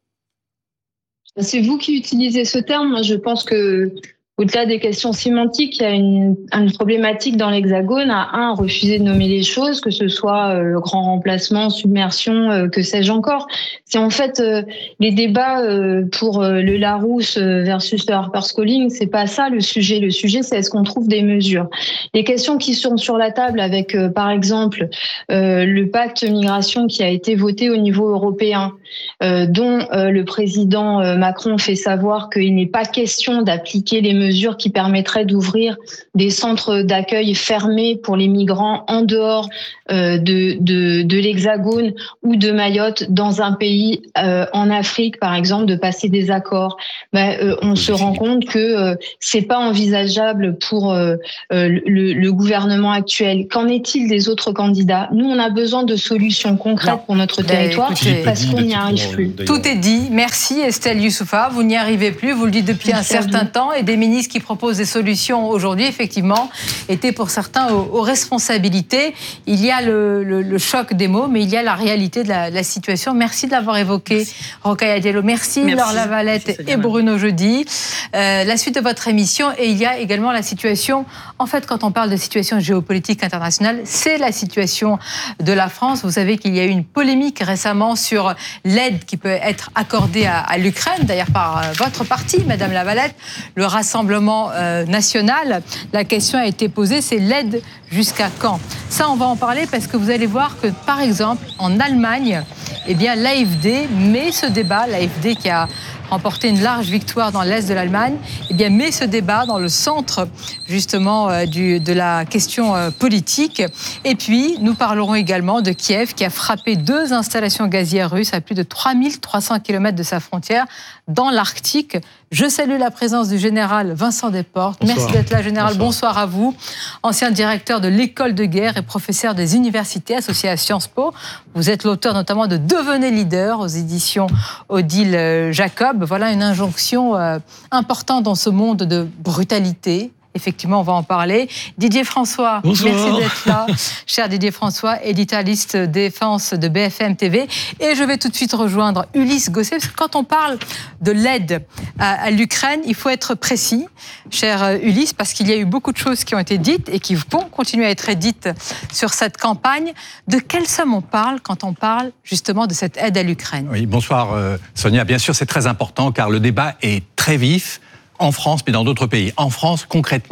C'est vous qui utilisez ce terme. Moi, je pense que, au-delà des questions sémantiques, il y a une, une problématique dans l'Hexagone à un refuser de nommer les choses, que ce soit euh, grand remplacement, submersion, euh, que sais-je encore. C'est en fait euh, les débats euh, pour euh, le Larousse versus le HarperCollins, c'est pas ça le sujet. Le sujet, c'est est-ce qu'on trouve des mesures. Les questions qui sont sur la table avec, euh, par exemple, euh, le pacte migration qui a été voté au niveau européen, euh, dont euh, le président euh, Macron fait savoir qu'il n'est pas question d'appliquer les mesures qui permettraient d'ouvrir des centres d'accueil fermés pour les migrants en dehors euh, de, de, de l'Hexagone ou de Mayotte dans un pays euh, en Afrique, par exemple, de passer des accords. Ben, euh, on se rend compte que euh, c'est pas envisageable pour euh, le, le gouvernement actuel. Qu'en est-il des autres candidats ? Nous, on a besoin de solutions concrètes non. pour notre territoire écoutez, parce qu'on n'y arrive plus. Tout est dit. Merci Estelle Youssouffa. Vous n'y arrivez plus. Vous le dites depuis Merci un certain temps et des ministres qui proposent des solutions aujourd'hui, effectivement, étaient pour certains aux, aux responsabilités. Il y a le, le, le choc des mots, mais il y a la réalité de la, de la situation. Merci de l'avoir évoqué, Rokhaya Diallo. Merci, Merci. Laure Lavalette Merci, et Bruno Jeudi. Euh, la suite de votre émission, et il y a également la situation, en fait, quand on parle de situation géopolitique internationale, c'est la situation de la France. Vous savez qu'il y a eu une polémique récemment sur l'aide qui peut être accordée à, à l'Ukraine, d'ailleurs par euh, votre parti, Madame Lavalette, le Rassemblement euh, national. La question a été posée, c'est l'aide jusqu'à quand ? Ça, on va en parler parce que vous allez voir que, par exemple, en Allemagne, eh bien, l'A F D met ce débat, l'A F D qui a remporté une large victoire dans l'Est de l'Allemagne, eh bien, met ce débat dans le centre, justement, euh, du, de la question euh, politique. Et puis, nous parlerons également de Kiev, qui a frappé deux installations gazières russes à plus de trois mille trois cents kilomètres de sa frontière dans l'Arctique. Je salue la présence du général Vincent Desportes. Bonsoir. Merci d'être là, général. Bonsoir. Bonsoir à vous. Ancien directeur de l'école de guerre et professeur des universités associé à Sciences Po. Vous êtes l'auteur notamment de Devenez leader aux éditions Odile Jacob. Voilà une injonction euh, importante dans ce monde de brutalité. Effectivement, on va en parler. Didier François, Bonsoir. Merci d'être là. Cher Didier François, éditorialiste défense de B F M T V. Et je vais tout de suite rejoindre Ulysse Gosset, parce que quand on parle de l'aide à, à l'Ukraine, il faut être précis, cher Ulysse, parce qu'il y a eu beaucoup de choses qui ont été dites et qui vont continuer à être dites sur cette campagne. De quelle somme on parle quand on parle justement de cette aide à l'Ukraine ? Oui, bonsoir euh, Sonia. Bien sûr, c'est très important car le débat est très vif. En France, mais dans d'autres pays. En France, concrètement,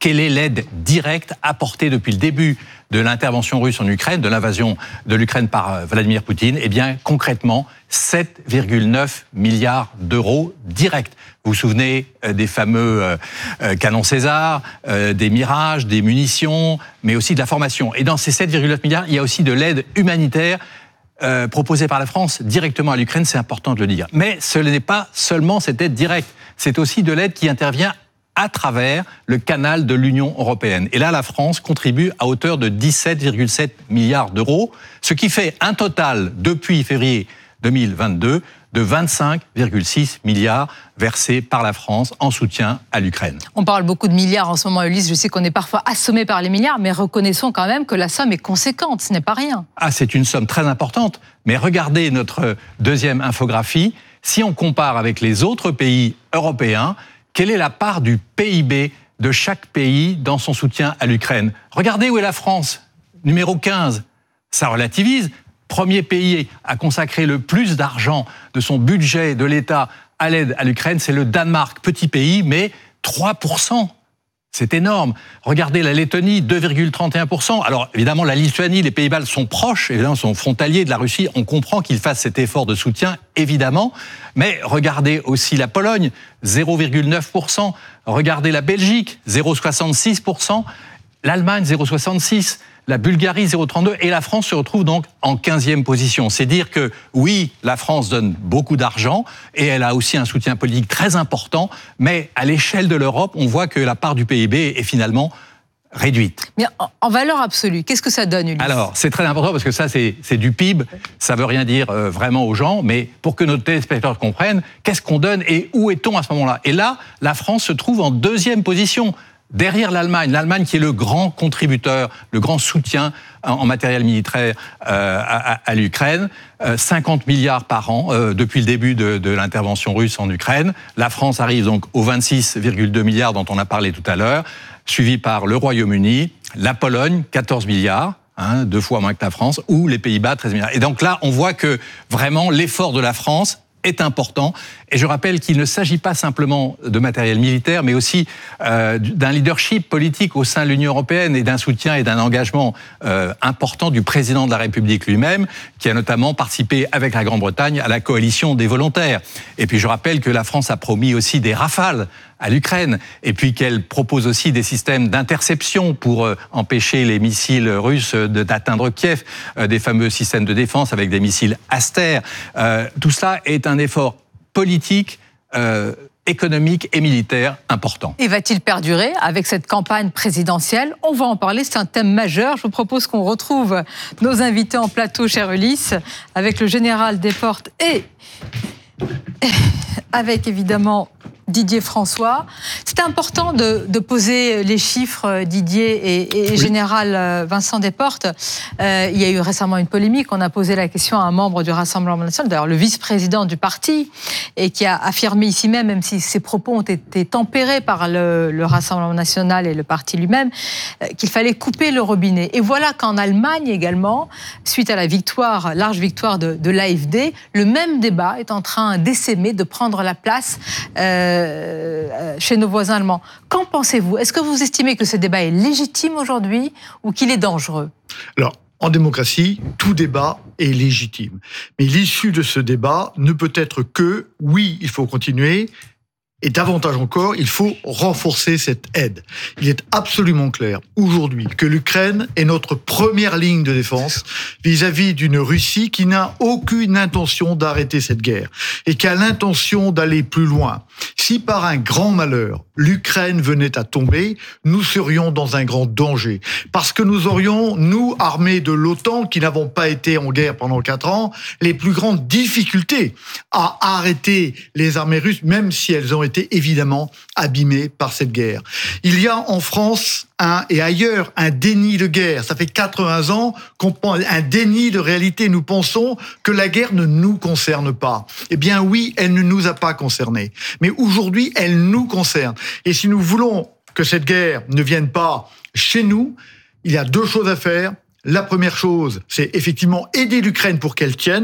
quelle est l'aide directe apportée depuis le début de l'intervention russe en Ukraine, de l'invasion de l'Ukraine par Vladimir Poutine? Eh bien, concrètement, sept virgule neuf milliards d'euros directs. Vous vous souvenez des fameux canons César, des Mirages, des munitions, mais aussi de la formation. Et dans ces sept virgule neuf milliards, il y a aussi de l'aide humanitaire euh, proposée par la France directement à l'Ukraine, c'est important de le dire. Mais ce n'est pas seulement cette aide directe, c'est aussi de l'aide qui intervient à travers le canal de l'Union européenne. Et là, la France contribue à hauteur de dix-sept virgule sept milliards d'euros, ce qui fait un total, depuis février deux mille vingt-deux, de vingt-cinq virgule six milliards versés par la France en soutien à l'Ukraine. On parle beaucoup de milliards en ce moment, Ulysse. Je sais qu'on est parfois assommé par les milliards, mais reconnaissons quand même que la somme est conséquente, ce n'est pas rien. Ah, c'est une somme très importante, mais regardez notre deuxième infographie. Si on compare avec les autres pays européens, quelle est la part du P I B de chaque pays dans son soutien à l'Ukraine? Regardez où est la France, numéro quinze. Ça relativise. Premier pays à consacrer le plus d'argent de son budget de l'État à l'aide à l'Ukraine, c'est le Danemark. Petit pays, mais trois pour cent. C'est énorme. Regardez la Lettonie, deux virgule trente et un pour cent. Alors évidemment, la Lituanie, les Pays-Bas sont proches, évidemment, sont frontaliers de la Russie. On comprend qu'ils fassent cet effort de soutien, évidemment. Mais regardez aussi la Pologne, zéro virgule neuf pour cent. Regardez la Belgique, zéro virgule soixante-six pour cent. L'Allemagne, zéro virgule soixante-six pour cent. La Bulgarie, zéro virgule trente-deux, et la France se retrouve donc en quinzième position. C'est dire que, oui, la France donne beaucoup d'argent, et elle a aussi un soutien politique très important, mais à l'échelle de l'Europe, on voit que la part du P I B est finalement réduite. Mais en valeur absolue, qu'est-ce que ça donne, Ulysse? Alors, c'est très important, parce que ça, c'est, c'est du P I B, ça veut rien dire euh, vraiment aux gens, mais pour que nos téléspectateurs comprennent, qu'est-ce qu'on donne et où est-on à ce moment-là? Et là, la France se trouve en deuxième position, derrière l'Allemagne, l'Allemagne qui est le grand contributeur, le grand soutien en matériel militaire euh, à, à l'Ukraine, euh, cinquante milliards par an euh, depuis le début de, de l'intervention russe en Ukraine. La France arrive donc aux vingt-six virgule deux milliards dont on a parlé tout à l'heure, suivi par le Royaume-Uni, la Pologne, quatorze milliards, hein, deux fois moins que la France, ou les Pays-Bas, treize milliards. Et donc là, on voit que vraiment l'effort de la France est important. Et je rappelle qu'il ne s'agit pas simplement de matériel militaire, mais aussi euh, d'un leadership politique au sein de l'Union européenne et d'un soutien et d'un engagement euh, important du président de la République lui-même, qui a notamment participé avec la Grande-Bretagne à la coalition des volontaires. Et puis je rappelle que la France a promis aussi des Rafales à l'Ukraine, et puis qu'elle propose aussi des systèmes d'interception pour euh, empêcher les missiles russes de, d'atteindre Kiev, euh, des fameux systèmes de défense avec des missiles Aster. Euh, tout cela est un effort politique, euh, économique et militaire important. Et va-t-il perdurer avec cette campagne présidentielle? On va en parler, c'est un thème majeur. Je vous propose qu'on retrouve nos invités en plateau, cher Ulysse, avec le général Desportes et avec évidemment Didier François. C'est important de, de poser les chiffres, Didier et, et oui. Général Vincent Desportes. Euh, il y a eu récemment une polémique. On a posé la question à un membre du Rassemblement national, d'ailleurs le vice-président du parti, et qui a affirmé ici même, même si ses propos ont été tempérés par le, le Rassemblement national et le parti lui-même, euh, qu'il fallait couper le robinet. Et voilà qu'en Allemagne également, suite à la victoire, large victoire de, de l'A F D, le même débat est en train d'essaimer, de prendre la place euh, chez nos voisins allemands. Qu'en pensez-vous? Est-ce que vous estimez que ce débat est légitime aujourd'hui ou qu'il est dangereux? Alors, en démocratie, tout débat est légitime. Mais l'issue de ce débat ne peut être que, oui, il faut continuer, et davantage encore, il faut renforcer cette aide. Il est absolument clair aujourd'hui que l'Ukraine est notre première ligne de défense vis-à-vis d'une Russie qui n'a aucune intention d'arrêter cette guerre et qui a l'intention d'aller plus loin. Si par un grand malheur, l'Ukraine venait à tomber, nous serions dans un grand danger. Parce que nous aurions, nous, armés de l'OTAN, qui n'avons pas été en guerre pendant quatre ans, les plus grandes difficultés à arrêter les armées russes, même si elles ont été évidemment abîmées par cette guerre. Il y a en France un, et ailleurs un déni de guerre. Ça fait quatre-vingts ans qu'on pense un déni de réalité. Nous pensons que la guerre ne nous concerne pas. Eh bien oui, elle ne nous a pas concernés. Mais aujourd'hui, elle nous concerne. Et si nous voulons que cette guerre ne vienne pas chez nous, il y a deux choses à faire. La première chose, c'est effectivement aider l'Ukraine pour qu'elle tienne,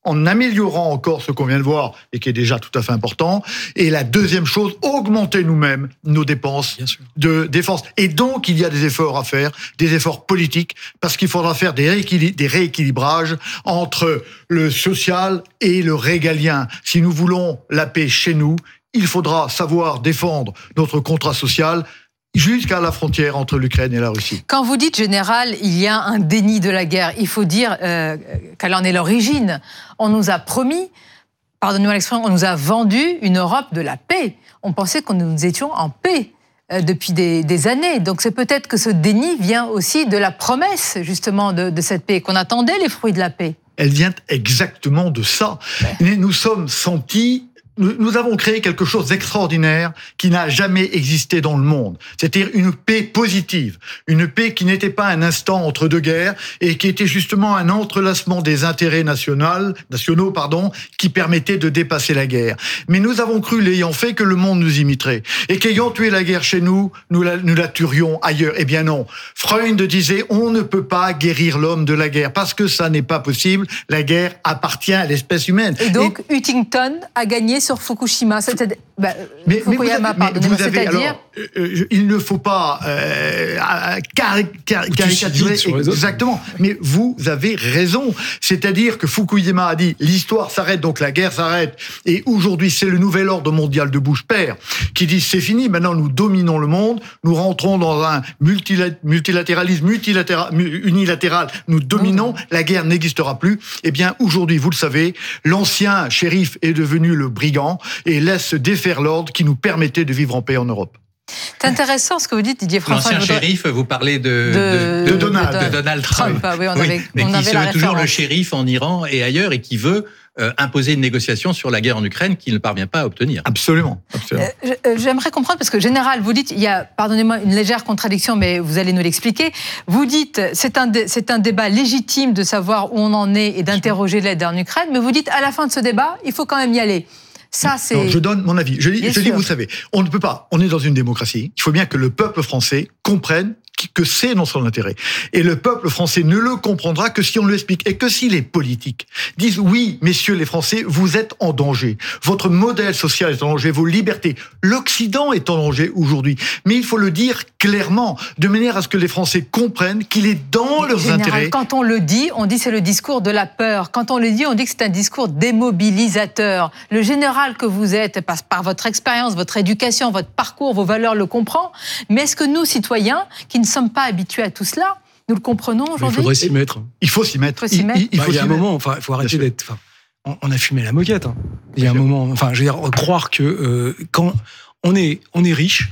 en améliorant encore ce qu'on vient de voir et qui est déjà tout à fait important. Et la deuxième chose, augmenter nous-mêmes nos dépenses de défense. Et donc, il y a des efforts à faire, des efforts politiques, parce qu'il faudra faire des, rééquil- des rééquilibrages entre le social et le régalien. Si nous voulons la paix chez nous, il faudra savoir défendre notre contrat social jusqu'à la frontière entre l'Ukraine et la Russie. Quand vous dites, général, il y a un déni de la guerre, il faut dire euh, quelle en est l'origine. On nous a promis, pardonnez-moi l'expression, on nous a vendu une Europe de la paix. On pensait que nous étions en paix euh, depuis des, des années. Donc c'est peut-être que ce déni vient aussi de la promesse, justement, de, de cette paix, qu'on attendait les fruits de la paix. Elle vient exactement de ça. Ouais. Nous sommes sentis... Nous avons créé quelque chose d'extraordinaire qui n'a jamais existé dans le monde. C'est-à-dire une paix positive. Une paix qui n'était pas un instant entre deux guerres et qui était justement un entrelacement des intérêts nationaux, nationaux, pardon, qui permettait de dépasser la guerre. Mais nous avons cru, l'ayant fait, que le monde nous imiterait. Et qu'ayant tué la guerre chez nous, nous la, nous la tuerions ailleurs. Eh bien non. Freud disait, on ne peut pas guérir l'homme de la guerre parce que ça n'est pas possible. La guerre appartient à l'espèce humaine. Et donc, et... Huntington a gagné sur Fukushima, c'est-à-dire, bah, mais, Fukuyama, mais vous avez, mais vous avez c'est-à-dire... alors, euh, il ne faut pas euh, cari- cari- caricaturer exactement, mais vous avez raison. C'est-à-dire que Fukuyama a dit l'histoire s'arrête, donc la guerre s'arrête, et aujourd'hui c'est le nouvel ordre mondial de Bush père qui dit c'est fini, maintenant nous dominons le monde, nous rentrons dans un multilat- multilatéralisme multilatéral, unilatéral, nous dominons, mmh. la guerre n'existera plus. Eh bien aujourd'hui, vous le savez, l'ancien shérif est devenu le brigand et laisse se défaire l'ordre qui nous permettait de vivre en paix en Europe. C'est intéressant ce que vous dites, Didier François. L'ancien voudrais... shérif, vous parlez de, de, de, de, Donald, de, de Donald Trump, Trump oui, on oui, avait, mais on qui avait se la veut toujours référence. le shérif en Iran et ailleurs et qui veut euh, imposer une négociation sur la guerre en Ukraine qu'il ne parvient pas à obtenir. Absolument. absolument. Euh, j'aimerais comprendre, parce que Général, vous dites, il y a, pardonnez-moi, une légère contradiction, mais vous allez nous l'expliquer. Vous dites, c'est un, dé, c'est un débat légitime de savoir où on en est et d'interroger l'aide en Ukraine, mais vous dites, à la fin de ce débat, il faut quand même y aller. Ça, c'est... Non, je donne mon avis. Je, je dis, vous savez, on ne peut pas, on est dans une démocratie, il faut bien que le peuple français comprenne que c'est dans son intérêt. Et le peuple français ne le comprendra que si on lui explique. Et que si les politiques disent, oui, messieurs les Français, vous êtes en danger. Votre modèle social est en danger, vos libertés. L'Occident est en danger aujourd'hui. Mais il faut le dire clairement, de manière à ce que les Français comprennent qu'il est dans leurs Général, intérêts. Quand on le dit, on dit c'est le discours de la peur. Quand on le dit, on dit que c'est un discours démobilisateur. Le général que vous êtes, par, par votre expérience, votre éducation, votre parcours, vos valeurs, le comprend. Mais est-ce que nous, citoyens, qui ne sommes pas habitués à tout cela, nous le comprenons aujourd'hui ? Il faudrait s'y mettre. Il faut s'y mettre. Il faut s'y mettre. Il, il, il, faut bah, il y a un mettre. moment, enfin, il faut arrêter d'être... Enfin, on, on a fumé la moquette. Hein. Il y a un moment... Enfin, je veux dire, croire que euh, quand on est, on est riche,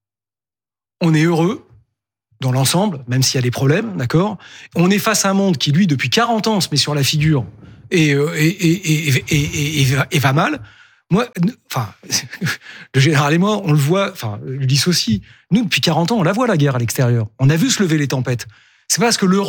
on est heureux, dans l'ensemble, même s'il y a des problèmes, d'accord ? On est face à un monde qui, lui, depuis quarante ans, se met sur la figure et, et, et, et, et, et, et va mal. Moi, enfin, le général et moi, on le voit, enfin, Ulysse aussi. Nous, depuis quarante ans, on la voit, la guerre à l'extérieur. On a vu se lever les tempêtes. C'est pas parce que l'Europe